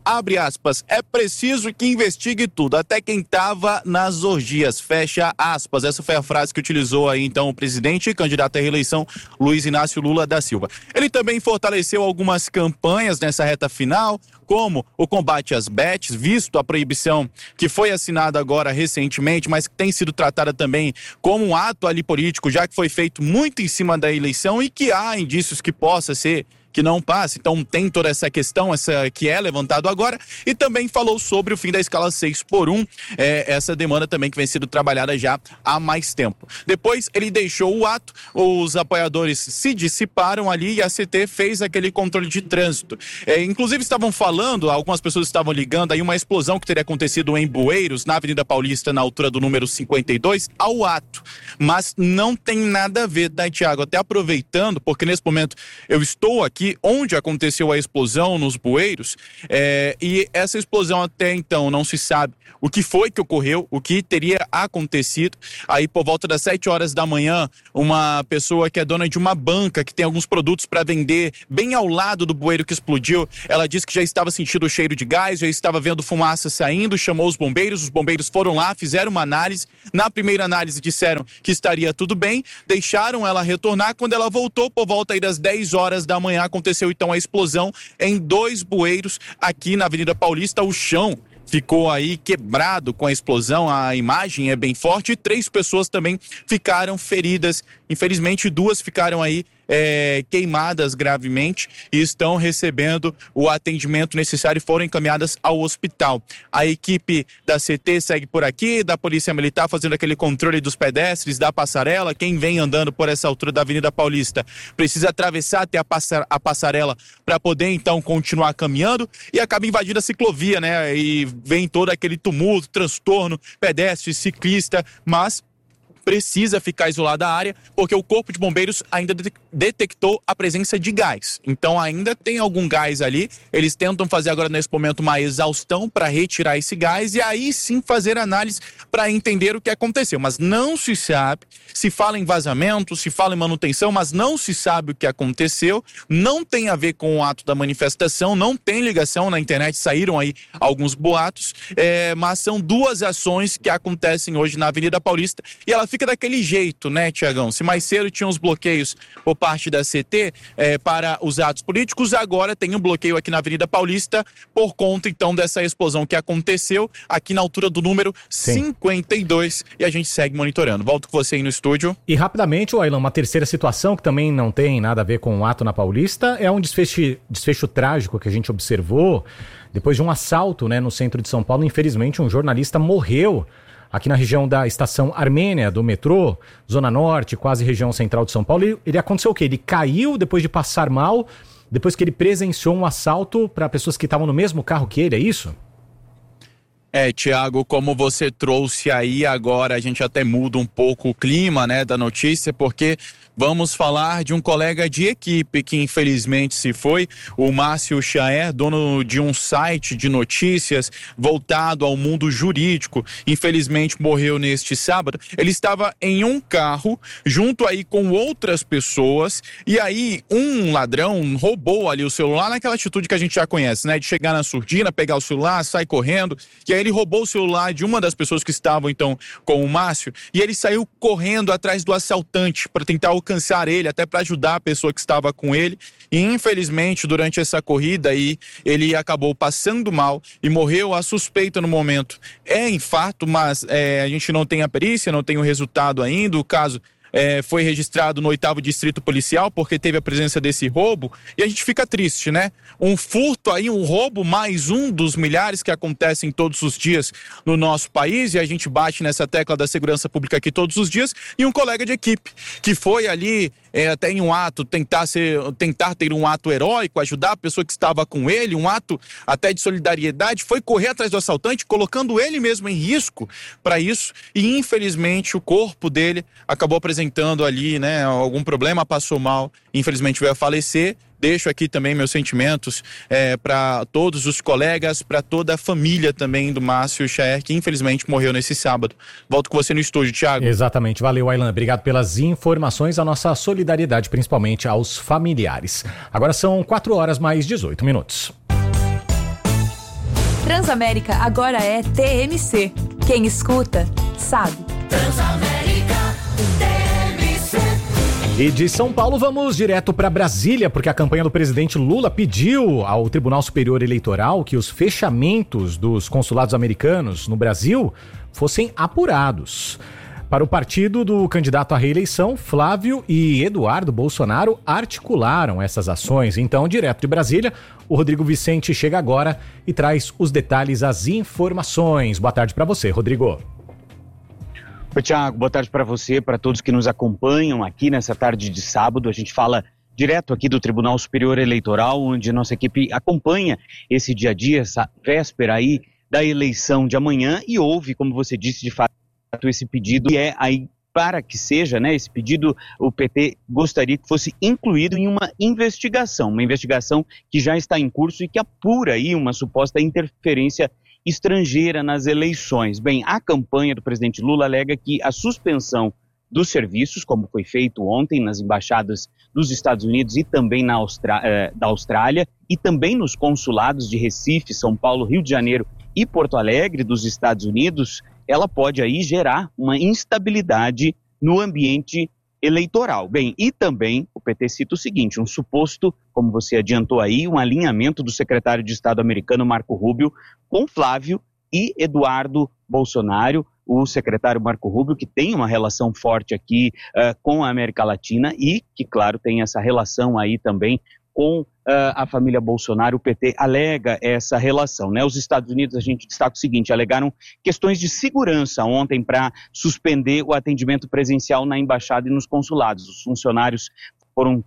abre aspas, é preciso que investigue tudo, até quem estava nas orgias, fecha aspas. Essa foi a frase que utilizou aí então o presidente e candidato à reeleição Luiz Inácio Lula da Silva. Ele também fortaleceu algumas campanhas nessa reta final, como o combate às bets, visto a proibição que foi assinada agora recentemente, mas que tem sido tratada também como um ato ali político, já que foi feito muito em cima da eleição e que há indícios que possa ser que não passe, então tem toda essa questão essa que é levantado agora, e também falou sobre o fim da escala seis por um, é, essa demanda também que vem sendo trabalhada já há mais tempo. Depois ele deixou o ato, os apoiadores se dissiparam ali e a C T fez aquele controle de trânsito. É, inclusive estavam falando, algumas pessoas estavam ligando aí uma explosão que teria acontecido em Bueiros, na Avenida Paulista, na altura do número cinquenta e dois, ao ato, mas não tem nada a ver, tá, Thiago? Até aproveitando, porque nesse momento eu estou aqui onde aconteceu a explosão nos Bueiros, é, e essa explosão até então não se sabe o que foi que ocorreu, o que teria acontecido. Aí por volta das sete horas da manhã, uma pessoa que é dona de uma banca, que tem alguns produtos para vender bem ao lado do bueiro que explodiu, ela disse que já estava sentindo o cheiro de gás, já estava vendo fumaça saindo, chamou os bombeiros, os bombeiros foram lá, fizeram uma análise, na primeira análise disseram que estaria tudo bem, deixaram ela retornar, quando ela voltou por volta aí das dez horas da manhã, aconteceu então a explosão em dois bueiros aqui na Avenida Paulista. O chão ficou aí quebrado com a explosão, a imagem é bem forte, e três pessoas também ficaram feridas. Infelizmente, duas ficaram aí é, queimadas gravemente e estão recebendo o atendimento necessário e foram encaminhadas ao hospital. A equipe da C T segue por aqui, da Polícia Militar, fazendo aquele controle dos pedestres, da passarela. Quem vem andando por essa altura da Avenida Paulista precisa atravessar até a, passar, a passarela para poder então continuar caminhando, e acaba invadindo a ciclovia, né? E vem todo aquele tumulto, transtorno, pedestre, ciclista, mas precisa ficar isolada a área, porque o Corpo de Bombeiros ainda detectou a presença de gás. Então ainda tem algum gás ali, eles tentam fazer agora nesse momento uma exaustão para retirar esse gás e aí sim fazer análise para entender o que aconteceu. Mas não se sabe, se fala em vazamento, se fala em manutenção, mas não se sabe o que aconteceu, não tem a ver com o ato da manifestação, não tem ligação, na internet saíram aí alguns boatos, é, mas são duas ações que acontecem hoje na Avenida Paulista e ela fica daquele jeito, né, Tiagão? Se mais cedo tinha os bloqueios por parte da C T é, para os atos políticos, agora tem um bloqueio aqui na Avenida Paulista por conta, então, dessa explosão que aconteceu aqui na altura do número Sim. cinquenta e dois, e a gente segue monitorando. Volto com você aí no estúdio. E rapidamente, Ailan, uma terceira situação que também não tem nada a ver com o ato na Paulista, é um desfecho, desfecho trágico que a gente observou depois de um assalto, né, no centro de São Paulo. Infelizmente, um jornalista morreu aqui na região da Estação Armênia, do metrô, Zona Norte, quase região central de São Paulo. Ele, ele aconteceu o quê? Ele caiu depois de passar mal, depois que ele presenciou um assalto para pessoas que estavam no mesmo carro que ele, é isso? É, Tiago, como você trouxe aí agora, a gente até muda um pouco o clima, né, da notícia, porque vamos falar de um colega de equipe que infelizmente se foi, o Márcio Chaer, dono de um site de notícias voltado ao mundo jurídico, infelizmente morreu neste sábado. Ele estava em um carro junto aí com outras pessoas e aí um ladrão roubou ali o celular naquela atitude que a gente já conhece, né, de chegar na surdina, pegar o celular, sair correndo, e aí ele roubou o celular de uma das pessoas que estavam então com o Márcio e ele saiu correndo atrás do assaltante para tentar alcançar ele, até para ajudar a pessoa que estava com ele, e infelizmente durante essa corrida aí ele acabou passando mal e morreu. A suspeita no momento é infarto, mas é, a gente não tem a perícia, não tem o resultado ainda. O caso É, foi registrado no oitavo distrito policial porque teve a presença desse roubo e a gente fica triste, né? Um furto aí, um roubo, mais um dos milhares que acontecem todos os dias no nosso país, e a gente bate nessa tecla da segurança pública aqui todos os dias. E um colega de equipe que foi ali é, até em um ato, tentar, ser, tentar ter um ato heróico, ajudar a pessoa que estava com ele, um ato até de solidariedade, foi correr atrás do assaltante, colocando ele mesmo em risco para isso, e infelizmente o corpo dele acabou apresentando apresentando ali, né, algum problema, passou mal, infelizmente veio a falecer. Deixo aqui também meus sentimentos é, para todos os colegas, para toda a família também do Márcio Chaer, que infelizmente morreu nesse sábado. Volto com você no estúdio, Thiago. Exatamente, valeu, Ailan, obrigado pelas informações, a nossa solidariedade principalmente aos familiares. Agora são quatro horas mais dezoito minutos. Transamérica agora é T M C. Quem escuta, sabe. Transamérica, T M C. E de São Paulo vamos direto para Brasília, porque a campanha do presidente Lula pediu ao Tribunal Superior Eleitoral que os fechamentos dos consulados americanos no Brasil fossem apurados. Para o partido do candidato à reeleição, Flávio e Eduardo Bolsonaro articularam essas ações. Então, direto de Brasília, o Rodrigo Vicente chega agora e traz os detalhes, as informações. Boa tarde para você, Rodrigo. Oi, Thiago, boa tarde para você, para todos que nos acompanham aqui nessa tarde de sábado. A gente fala direto aqui do Tribunal Superior Eleitoral, onde nossa equipe acompanha esse dia a dia, essa véspera aí da eleição de amanhã, e houve, como você disse, de fato, esse pedido, e é aí para que seja, né, esse pedido, o P T gostaria que fosse incluído em uma investigação, uma investigação que já está em curso e que apura aí uma suposta interferência estrangeira nas eleições. Bem, a campanha do presidente Lula alega que a suspensão dos serviços, como foi feito ontem nas embaixadas dos Estados Unidos e também na Austra- eh, da Austrália, e também nos consulados de Recife, São Paulo, Rio de Janeiro e Porto Alegre dos Estados Unidos, ela pode aí gerar uma instabilidade no ambiente eleitoral. Bem, e também o P T cita o seguinte, um suposto, como você adiantou aí, um alinhamento do secretário de Estado americano Marco Rubio com Flávio e Eduardo Bolsonaro, o secretário Marco Rubio, que tem uma relação forte aqui uh, com a América Latina e que, claro, tem essa relação aí também com uh, a família Bolsonaro. O P T alega essa relação, né? Os Estados Unidos, a gente destaca o seguinte, alegaram questões de segurança ontem para suspender o atendimento presencial na embaixada e nos consulados. Os funcionários foram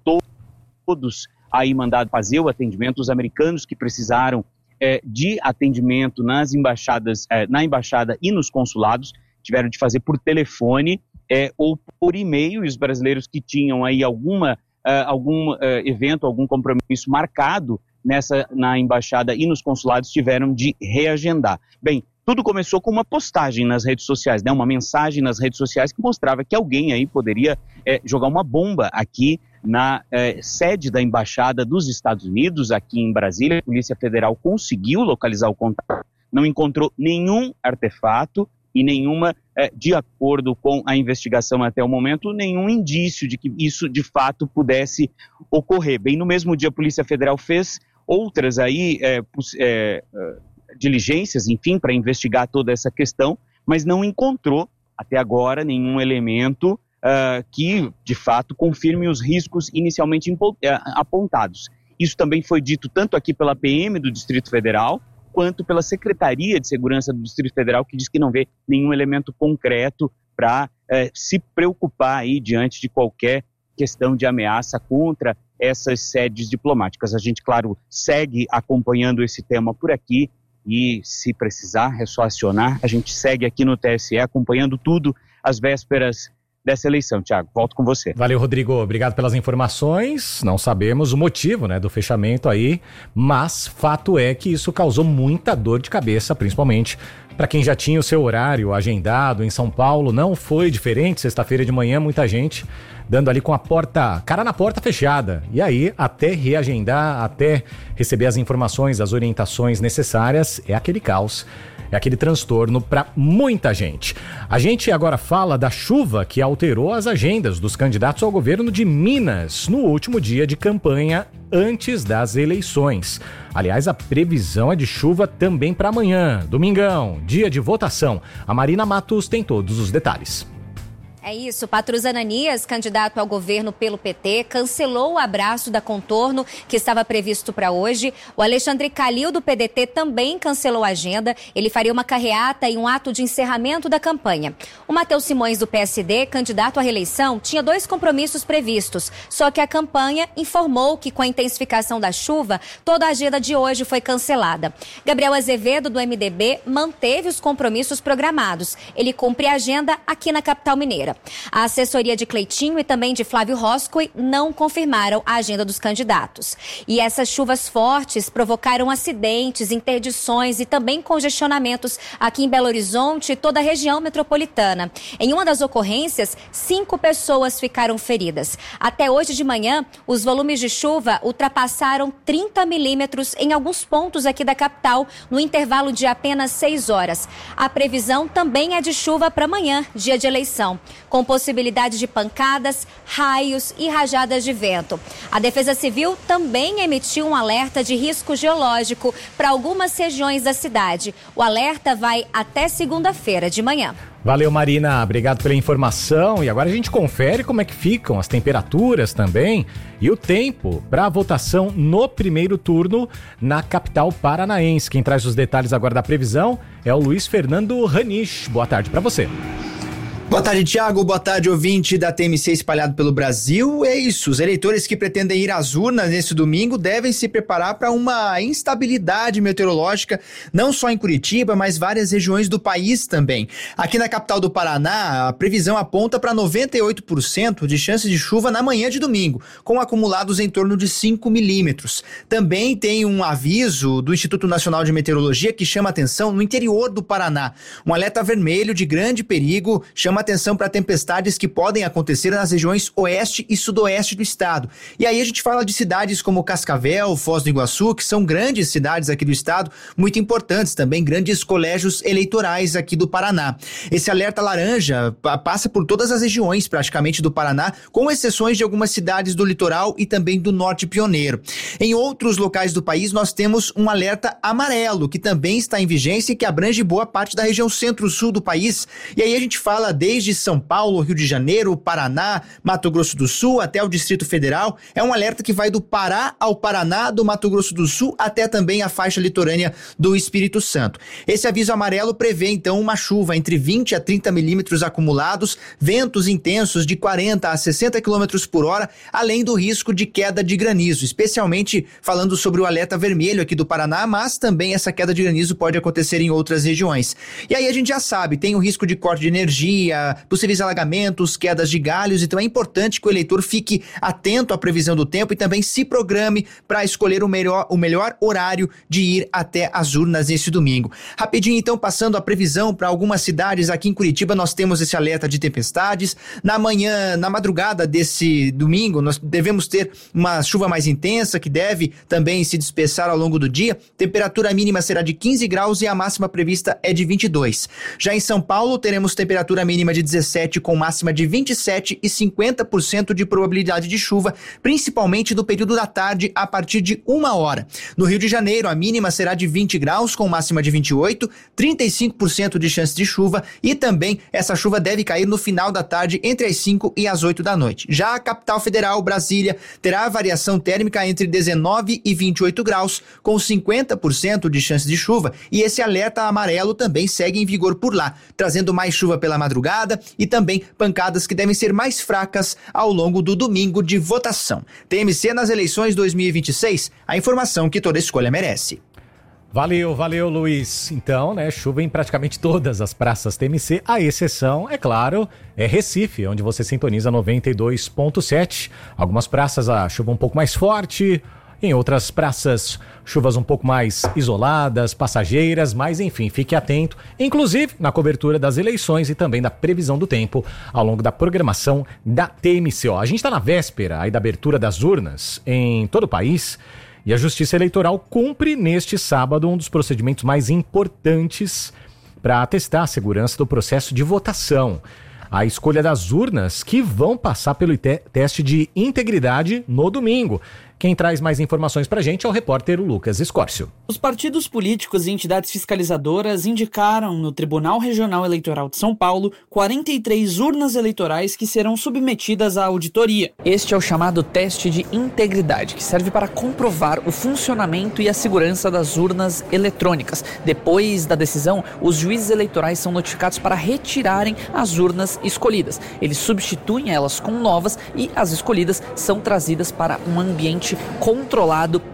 todos aí mandados fazer o atendimento, os americanos que precisaram é, de atendimento nas embaixadas, é, na embaixada e nos consulados, tiveram de fazer por telefone é, ou por e-mail, e os brasileiros que tinham aí alguma Uh, algum uh, evento, algum compromisso marcado nessa, na embaixada e nos consulados tiveram de reagendar. Bem, tudo começou com uma postagem nas redes sociais, né? Uma mensagem nas redes sociais que mostrava que alguém aí poderia eh, jogar uma bomba aqui na eh, sede da embaixada dos Estados Unidos, aqui em Brasília. A Polícia Federal conseguiu localizar o contato, não encontrou nenhum artefato e nenhuma, eh, de acordo com a investigação até o momento, nenhum indício de que isso de fato pudesse ocorrer. Bem, no mesmo dia a Polícia Federal fez outras aí, eh, eh, diligências, enfim, para investigar toda essa questão, mas não encontrou até agora nenhum elemento uh, que de fato confirme os riscos inicialmente impo- apontados. Isso também foi dito tanto aqui pela P M do Distrito Federal, quanto pela Secretaria de Segurança do Distrito Federal, que diz que não vê nenhum elemento concreto para eh, se preocupar aí diante de qualquer questão de ameaça contra essas sedes diplomáticas. A gente, claro, segue acompanhando esse tema por aqui e, se precisar, é só acionar. A gente segue aqui no T S E acompanhando tudo às vésperas dessa eleição. Thiago, volto com você. Valeu, Rodrigo. Obrigado pelas informações. Não sabemos o motivo, né, do fechamento aí, mas fato é que isso causou muita dor de cabeça, principalmente para quem já tinha o seu horário agendado em São Paulo. Não foi diferente. Sexta-feira de manhã, muita gente dando ali com a porta, cara na porta fechada. E aí, até reagendar, até receber as informações, as orientações necessárias, é aquele caos. É aquele transtorno para muita gente. A gente agora fala da chuva que alterou as agendas dos candidatos ao governo de Minas no último dia de campanha antes das eleições. Aliás, a previsão é de chuva também para amanhã, domingão, dia de votação. A Marina Matos tem todos os detalhes. É isso, Patrus Ananias, candidato ao governo pelo P T, cancelou o abraço da Contorno, que estava previsto para hoje. O Alexandre Calil, do P D T, também cancelou a agenda. Ele faria uma carreata e um ato de encerramento da campanha. O Matheus Simões, do P S D, candidato à reeleição, tinha dois compromissos previstos. Só que a campanha informou que, com a intensificação da chuva, toda a agenda de hoje foi cancelada. Gabriel Azevedo, do M D B, manteve os compromissos programados. Ele cumpre a agenda aqui na capital mineira. dia. A assessoria de Cleitinho e também de Flávio Roscoe não confirmaram a agenda dos candidatos. E essas chuvas fortes provocaram acidentes, interdições e também congestionamentos aqui em Belo Horizonte e toda a região metropolitana. Em uma das ocorrências, cinco pessoas ficaram feridas. Até hoje de manhã, os volumes de chuva ultrapassaram trinta milímetros em alguns pontos aqui da capital, no intervalo de apenas seis horas. A previsão também é de chuva para amanhã, dia de eleição, com possibilidade de pancadas, raios e rajadas de vento. A Defesa Civil também emitiu um alerta de risco geológico para algumas regiões da cidade. O alerta vai até segunda-feira de manhã. Valeu, Marina. Obrigado pela informação. E agora a gente confere como é que ficam as temperaturas também e o tempo para a votação no primeiro turno na capital paranaense. Quem traz os detalhes agora da previsão é o Luiz Fernando Ranich. Boa tarde para você. Boa tarde, Thiago. Boa tarde, ouvinte da T M C espalhado pelo Brasil. É isso, os eleitores que pretendem ir às urnas nesse domingo devem se preparar para uma instabilidade meteorológica, não só em Curitiba, mas várias regiões do país também. Aqui na capital do Paraná, a previsão aponta para noventa e oito por cento de chance de chuva na manhã de domingo, com acumulados em torno de cinco milímetros. Também tem um aviso do Instituto Nacional de Meteorologia que chama atenção no interior do Paraná. Um alerta vermelho de grande perigo chama atenção para tempestades que podem acontecer nas regiões oeste e sudoeste do estado. E aí a gente fala de cidades como Cascavel, Foz do Iguaçu, que são grandes cidades aqui do estado, muito importantes também, grandes colégios eleitorais aqui do Paraná. Esse alerta laranja passa por todas as regiões praticamente do Paraná, com exceções de algumas cidades do litoral e também do norte pioneiro. Em outros locais do país nós temos um alerta amarelo, que também está em vigência e que abrange boa parte da região centro-sul do país. E aí a gente fala desde São Paulo, Rio de Janeiro, Paraná, Mato Grosso do Sul até o Distrito Federal. É um alerta que vai do Pará ao Paraná, do Mato Grosso do Sul até também a faixa litorânea do Espírito Santo. Esse aviso amarelo prevê então uma chuva entre vinte a trinta milímetros acumulados, ventos intensos de quarenta a sessenta quilômetros por hora, além do risco de queda de granizo, especialmente falando sobre o alerta vermelho aqui do Paraná, mas também essa queda de granizo pode acontecer em outras regiões. E aí a gente já sabe, tem o risco de corte de energia, possíveis alagamentos, quedas de galhos, então é importante que o eleitor fique atento à previsão do tempo e também se programe para escolher o melhor, o melhor horário de ir até as urnas nesse domingo. Rapidinho então, passando a previsão para algumas cidades aqui em Curitiba, nós temos esse alerta de tempestades. Na manhã, na madrugada desse domingo, nós devemos ter uma chuva mais intensa que deve também se dispersar ao longo do dia. Temperatura mínima será de quinze graus e a máxima prevista é de vinte e dois. Já em São Paulo, teremos temperatura mínima de dezessete com máxima de vinte e sete e cinquenta por cento de probabilidade de chuva, principalmente no período da tarde a partir de uma hora. No Rio de Janeiro, a mínima será de vinte graus com máxima de vinte e oito, trinta e cinco por cento de chance de chuva e também essa chuva deve cair no final da tarde entre as cinco e as oito da noite. Já a capital federal, Brasília, terá variação térmica entre dezenove e vinte e oito graus com cinquenta por cento de chance de chuva e esse alerta amarelo também segue em vigor por lá, trazendo mais chuva pela madrugada e também pancadas que devem ser mais fracas ao longo do domingo de votação. T M C nas eleições dois mil e vinte e seis, a informação que toda escolha merece. Valeu, valeu, Luiz. Então, né, chuva em praticamente todas as praças T M C, a exceção, é claro, é Recife, onde você sintoniza noventa e dois ponto sete. Algumas praças a chuva um pouco mais forte, em outras praças, chuvas um pouco mais isoladas, passageiras, mas enfim, fique atento, inclusive na cobertura das eleições e também da previsão do tempo ao longo da programação da T M C. Ó, a gente está na véspera aí da abertura das urnas em todo o país e a Justiça Eleitoral cumpre neste sábado um dos procedimentos mais importantes para atestar a segurança do processo de votação. A escolha das urnas que vão passar pelo te- teste de integridade no domingo. Quem traz mais informações pra gente é o repórter Lucas Escórcio. Os partidos políticos e entidades fiscalizadoras indicaram no Tribunal Regional Eleitoral de São Paulo quarenta e três urnas eleitorais que serão submetidas à auditoria. Este é o chamado teste de integridade, que serve para comprovar o funcionamento e a segurança das urnas eletrônicas. Depois da decisão, os juízes eleitorais são notificados para retirarem as urnas escolhidas. Eles substituem elas com novas e as escolhidas são trazidas para um ambiente controlado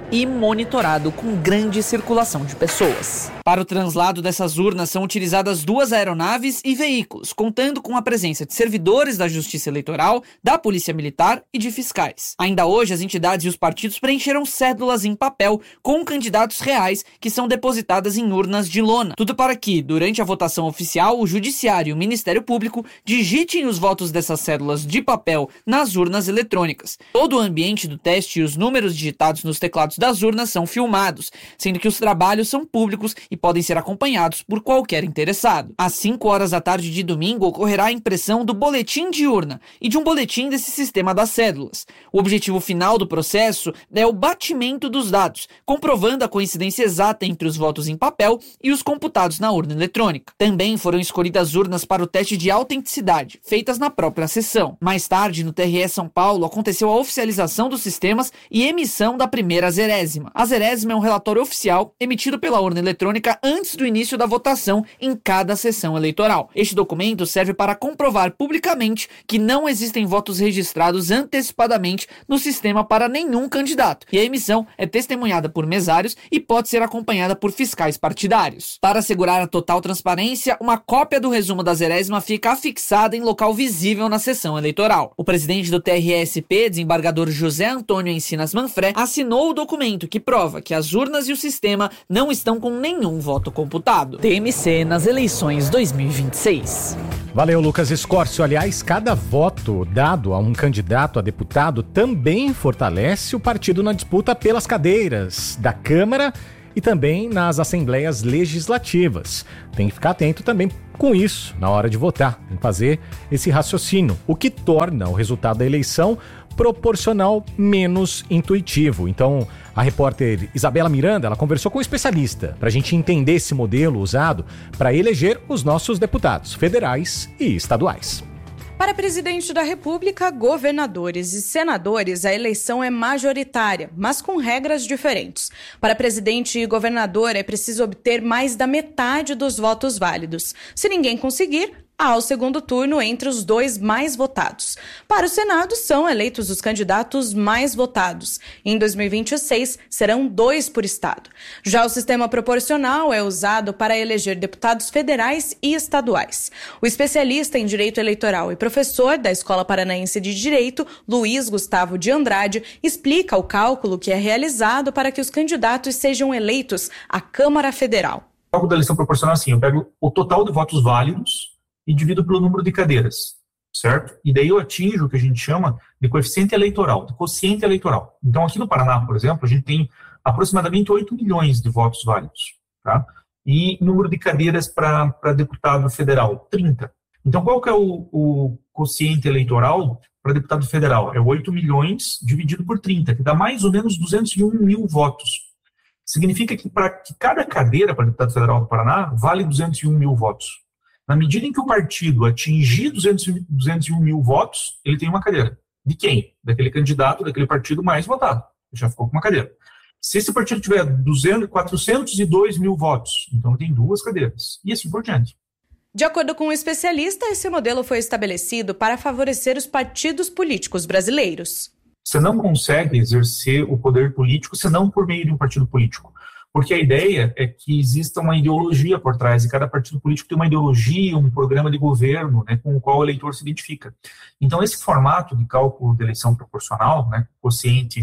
e monitorado com grande circulação de pessoas. Para o translado dessas urnas são utilizadas duas aeronaves e veículos, contando com a presença de servidores da Justiça Eleitoral, da Polícia Militar e de fiscais. Ainda hoje, as entidades e os partidos preencheram cédulas em papel com candidatos reais que são depositadas em urnas de lona. Tudo para que, durante a votação oficial, o Judiciário e o Ministério Público digitem os votos dessas cédulas de papel nas urnas eletrônicas. Todo o ambiente do teste e os números digitados nos teclados das urnas são filmados, sendo que os trabalhos são públicos e podem ser acompanhados por qualquer interessado. Às cinco horas da tarde de domingo ocorrerá a impressão do boletim de urna e de um boletim desse sistema das cédulas. O objetivo final do processo é o batimento dos dados, comprovando a coincidência exata entre os votos em papel e os computados na urna eletrônica. Também foram escolhidas urnas para o teste de autenticidade, feitas na própria sessão. Mais tarde, no T R E São Paulo, aconteceu a oficialização dos sistemas e emissão da primeira zerésima. A zerésima é um relatório oficial emitido pela urna eletrônica antes do início da votação em cada sessão eleitoral. Este documento serve para comprovar publicamente que não existem votos registrados antecipadamente no sistema para nenhum candidato, e a emissão é testemunhada por mesários e pode ser acompanhada por fiscais partidários. Para assegurar a total transparência, uma cópia do resumo da zerésima fica afixada em local visível na sessão eleitoral. O presidente do T R S P, desembargador José Antônio Encinas Manfré, assinou o documento que prova que as urnas e o sistema não estão com nenhum um voto computado. T M C nas eleições dois mil e vinte e seis. Valeu, Lucas Escórcio. Aliás, cada voto dado a um candidato a deputado também fortalece o partido na disputa pelas cadeiras da Câmara e também nas assembleias legislativas. Tem que ficar atento também com isso na hora de votar, tem que fazer esse raciocínio, o que torna o resultado da eleição proporcional menos intuitivo. Então, a repórter Isabela Miranda, ela conversou com um especialista para a gente entender esse modelo usado para eleger os nossos deputados federais e estaduais. Para presidente da República, governadores e senadores, a eleição é majoritária, mas com regras diferentes. Para presidente e governador, é preciso obter mais da metade dos votos válidos. Se ninguém conseguir, há o segundo turno entre os dois mais votados. Para o Senado, são eleitos os candidatos mais votados. Em dois mil e vinte e seis, serão dois por estado. Já o sistema proporcional é usado para eleger deputados federais e estaduais. O especialista em direito eleitoral e professor da Escola Paranaense de Direito, Luiz Gustavo de Andrade, explica o cálculo que é realizado para que os candidatos sejam eleitos à Câmara Federal. O cálculo da eleição proporcional é assim, eu pego o total de votos válidos e divido pelo número de cadeiras, certo? E daí eu atinjo o que a gente chama de coeficiente eleitoral, de quociente eleitoral. Então, aqui no Paraná, por exemplo, a gente tem aproximadamente oito milhões de votos válidos, tá? E número de cadeiras para deputado federal, trinta. Então, qual que é o, o quociente eleitoral para deputado federal? É oito milhões dividido por trinta, que dá mais ou menos duzentos e um mil votos. Significa que para que cada cadeira para deputado federal do Paraná vale duzentos e um mil votos. Na medida em que o partido atingir duzentos e um mil votos, ele tem uma cadeira. De quem? Daquele candidato, daquele partido mais votado. Já ficou com uma cadeira. Se esse partido tiver duzentos, quatrocentos e dois mil votos, então tem duas cadeiras. E assim por diante. De acordo com o especialista, esse modelo foi estabelecido para favorecer os partidos políticos brasileiros. Você não consegue exercer o poder político senão por meio de um partido político. Porque a ideia é que exista uma ideologia por trás, e cada partido político tem uma ideologia, um programa de governo, né, com o qual o eleitor se identifica. Então, esse formato de cálculo de eleição proporcional, né, quociente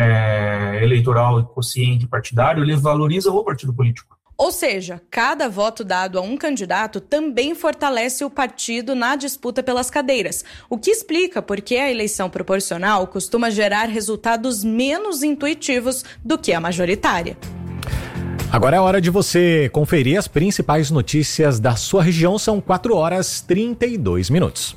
é, eleitoral e quociente partidário, ele valoriza o partido político. Ou seja, cada voto dado a um candidato também fortalece o partido na disputa pelas cadeiras, o que explica por que a eleição proporcional costuma gerar resultados menos intuitivos do que a majoritária. Agora é hora de você conferir as principais notícias da sua região. São quatro horas e trinta e dois minutos.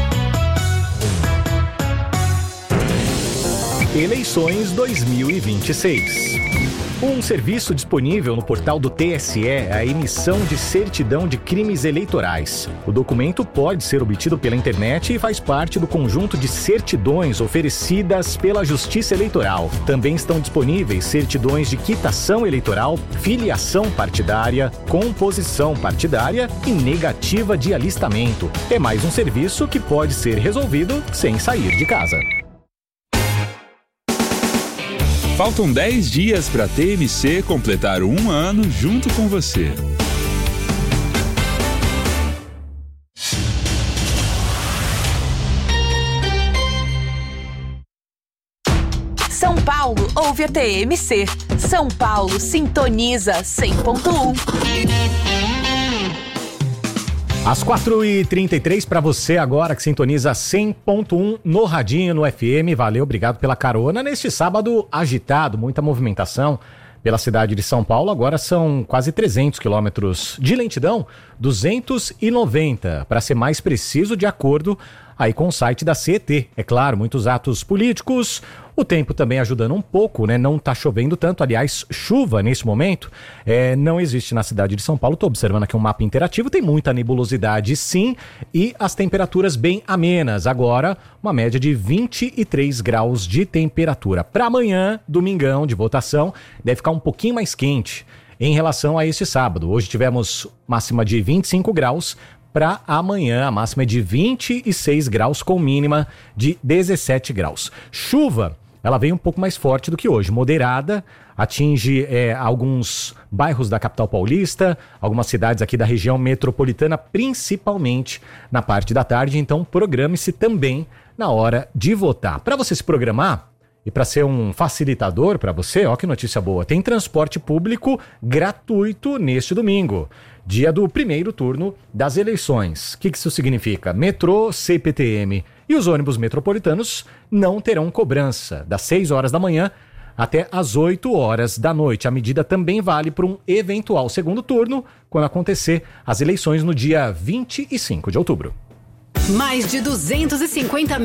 Eleições dois mil e vinte e seis. Um serviço disponível no portal do T S E é a emissão de certidão de crimes eleitorais. O documento pode ser obtido pela internet e faz parte do conjunto de certidões oferecidas pela Justiça Eleitoral. Também estão disponíveis certidões de quitação eleitoral, filiação partidária, composição partidária e negativa de alistamento. É mais um serviço que pode ser resolvido sem sair de casa. Faltam dez dias para a T M C completar um ano junto com você. São Paulo ouve a T M C. São Paulo sintoniza cem ponto um. Às quatro e trinta e três, para você agora que sintoniza cem ponto um no Radinho, no F M. Valeu, obrigado pela carona. Neste sábado agitado, muita movimentação pela cidade de São Paulo. Agora são quase trezentos quilômetros de lentidão, duzentos e noventa, para ser mais preciso, de acordo aí com o site da C E T. É claro, muitos atos políticos, o tempo também ajudando um pouco, né? Não tá chovendo tanto, aliás, chuva nesse momento é, não existe na cidade de São Paulo. Tô observando aqui um mapa interativo, tem muita nebulosidade sim, e as temperaturas bem amenas. Agora, uma média de vinte e três graus de temperatura. Para amanhã, domingão de votação, deve ficar um pouquinho mais quente em relação a este sábado. Hoje tivemos máxima de vinte e cinco graus, para amanhã a máxima é de vinte e seis graus com mínima de dezessete graus. Chuva, ela vem um pouco mais forte do que hoje, moderada, atinge é, alguns bairros da capital paulista, algumas cidades aqui da região metropolitana, principalmente na parte da tarde, então programe-se também na hora de votar. Para você se programar e para ser um facilitador para você, ó que notícia boa, tem transporte público gratuito neste domingo, dia do primeiro turno das eleições. O que isso significa? Metrô, C P T M e os ônibus metropolitanos não terão cobrança das seis horas da manhã até as oito horas da noite. A medida também vale para um eventual segundo turno, quando acontecer as eleições no dia vinte e cinco de outubro. Mais de duzentos e cinquenta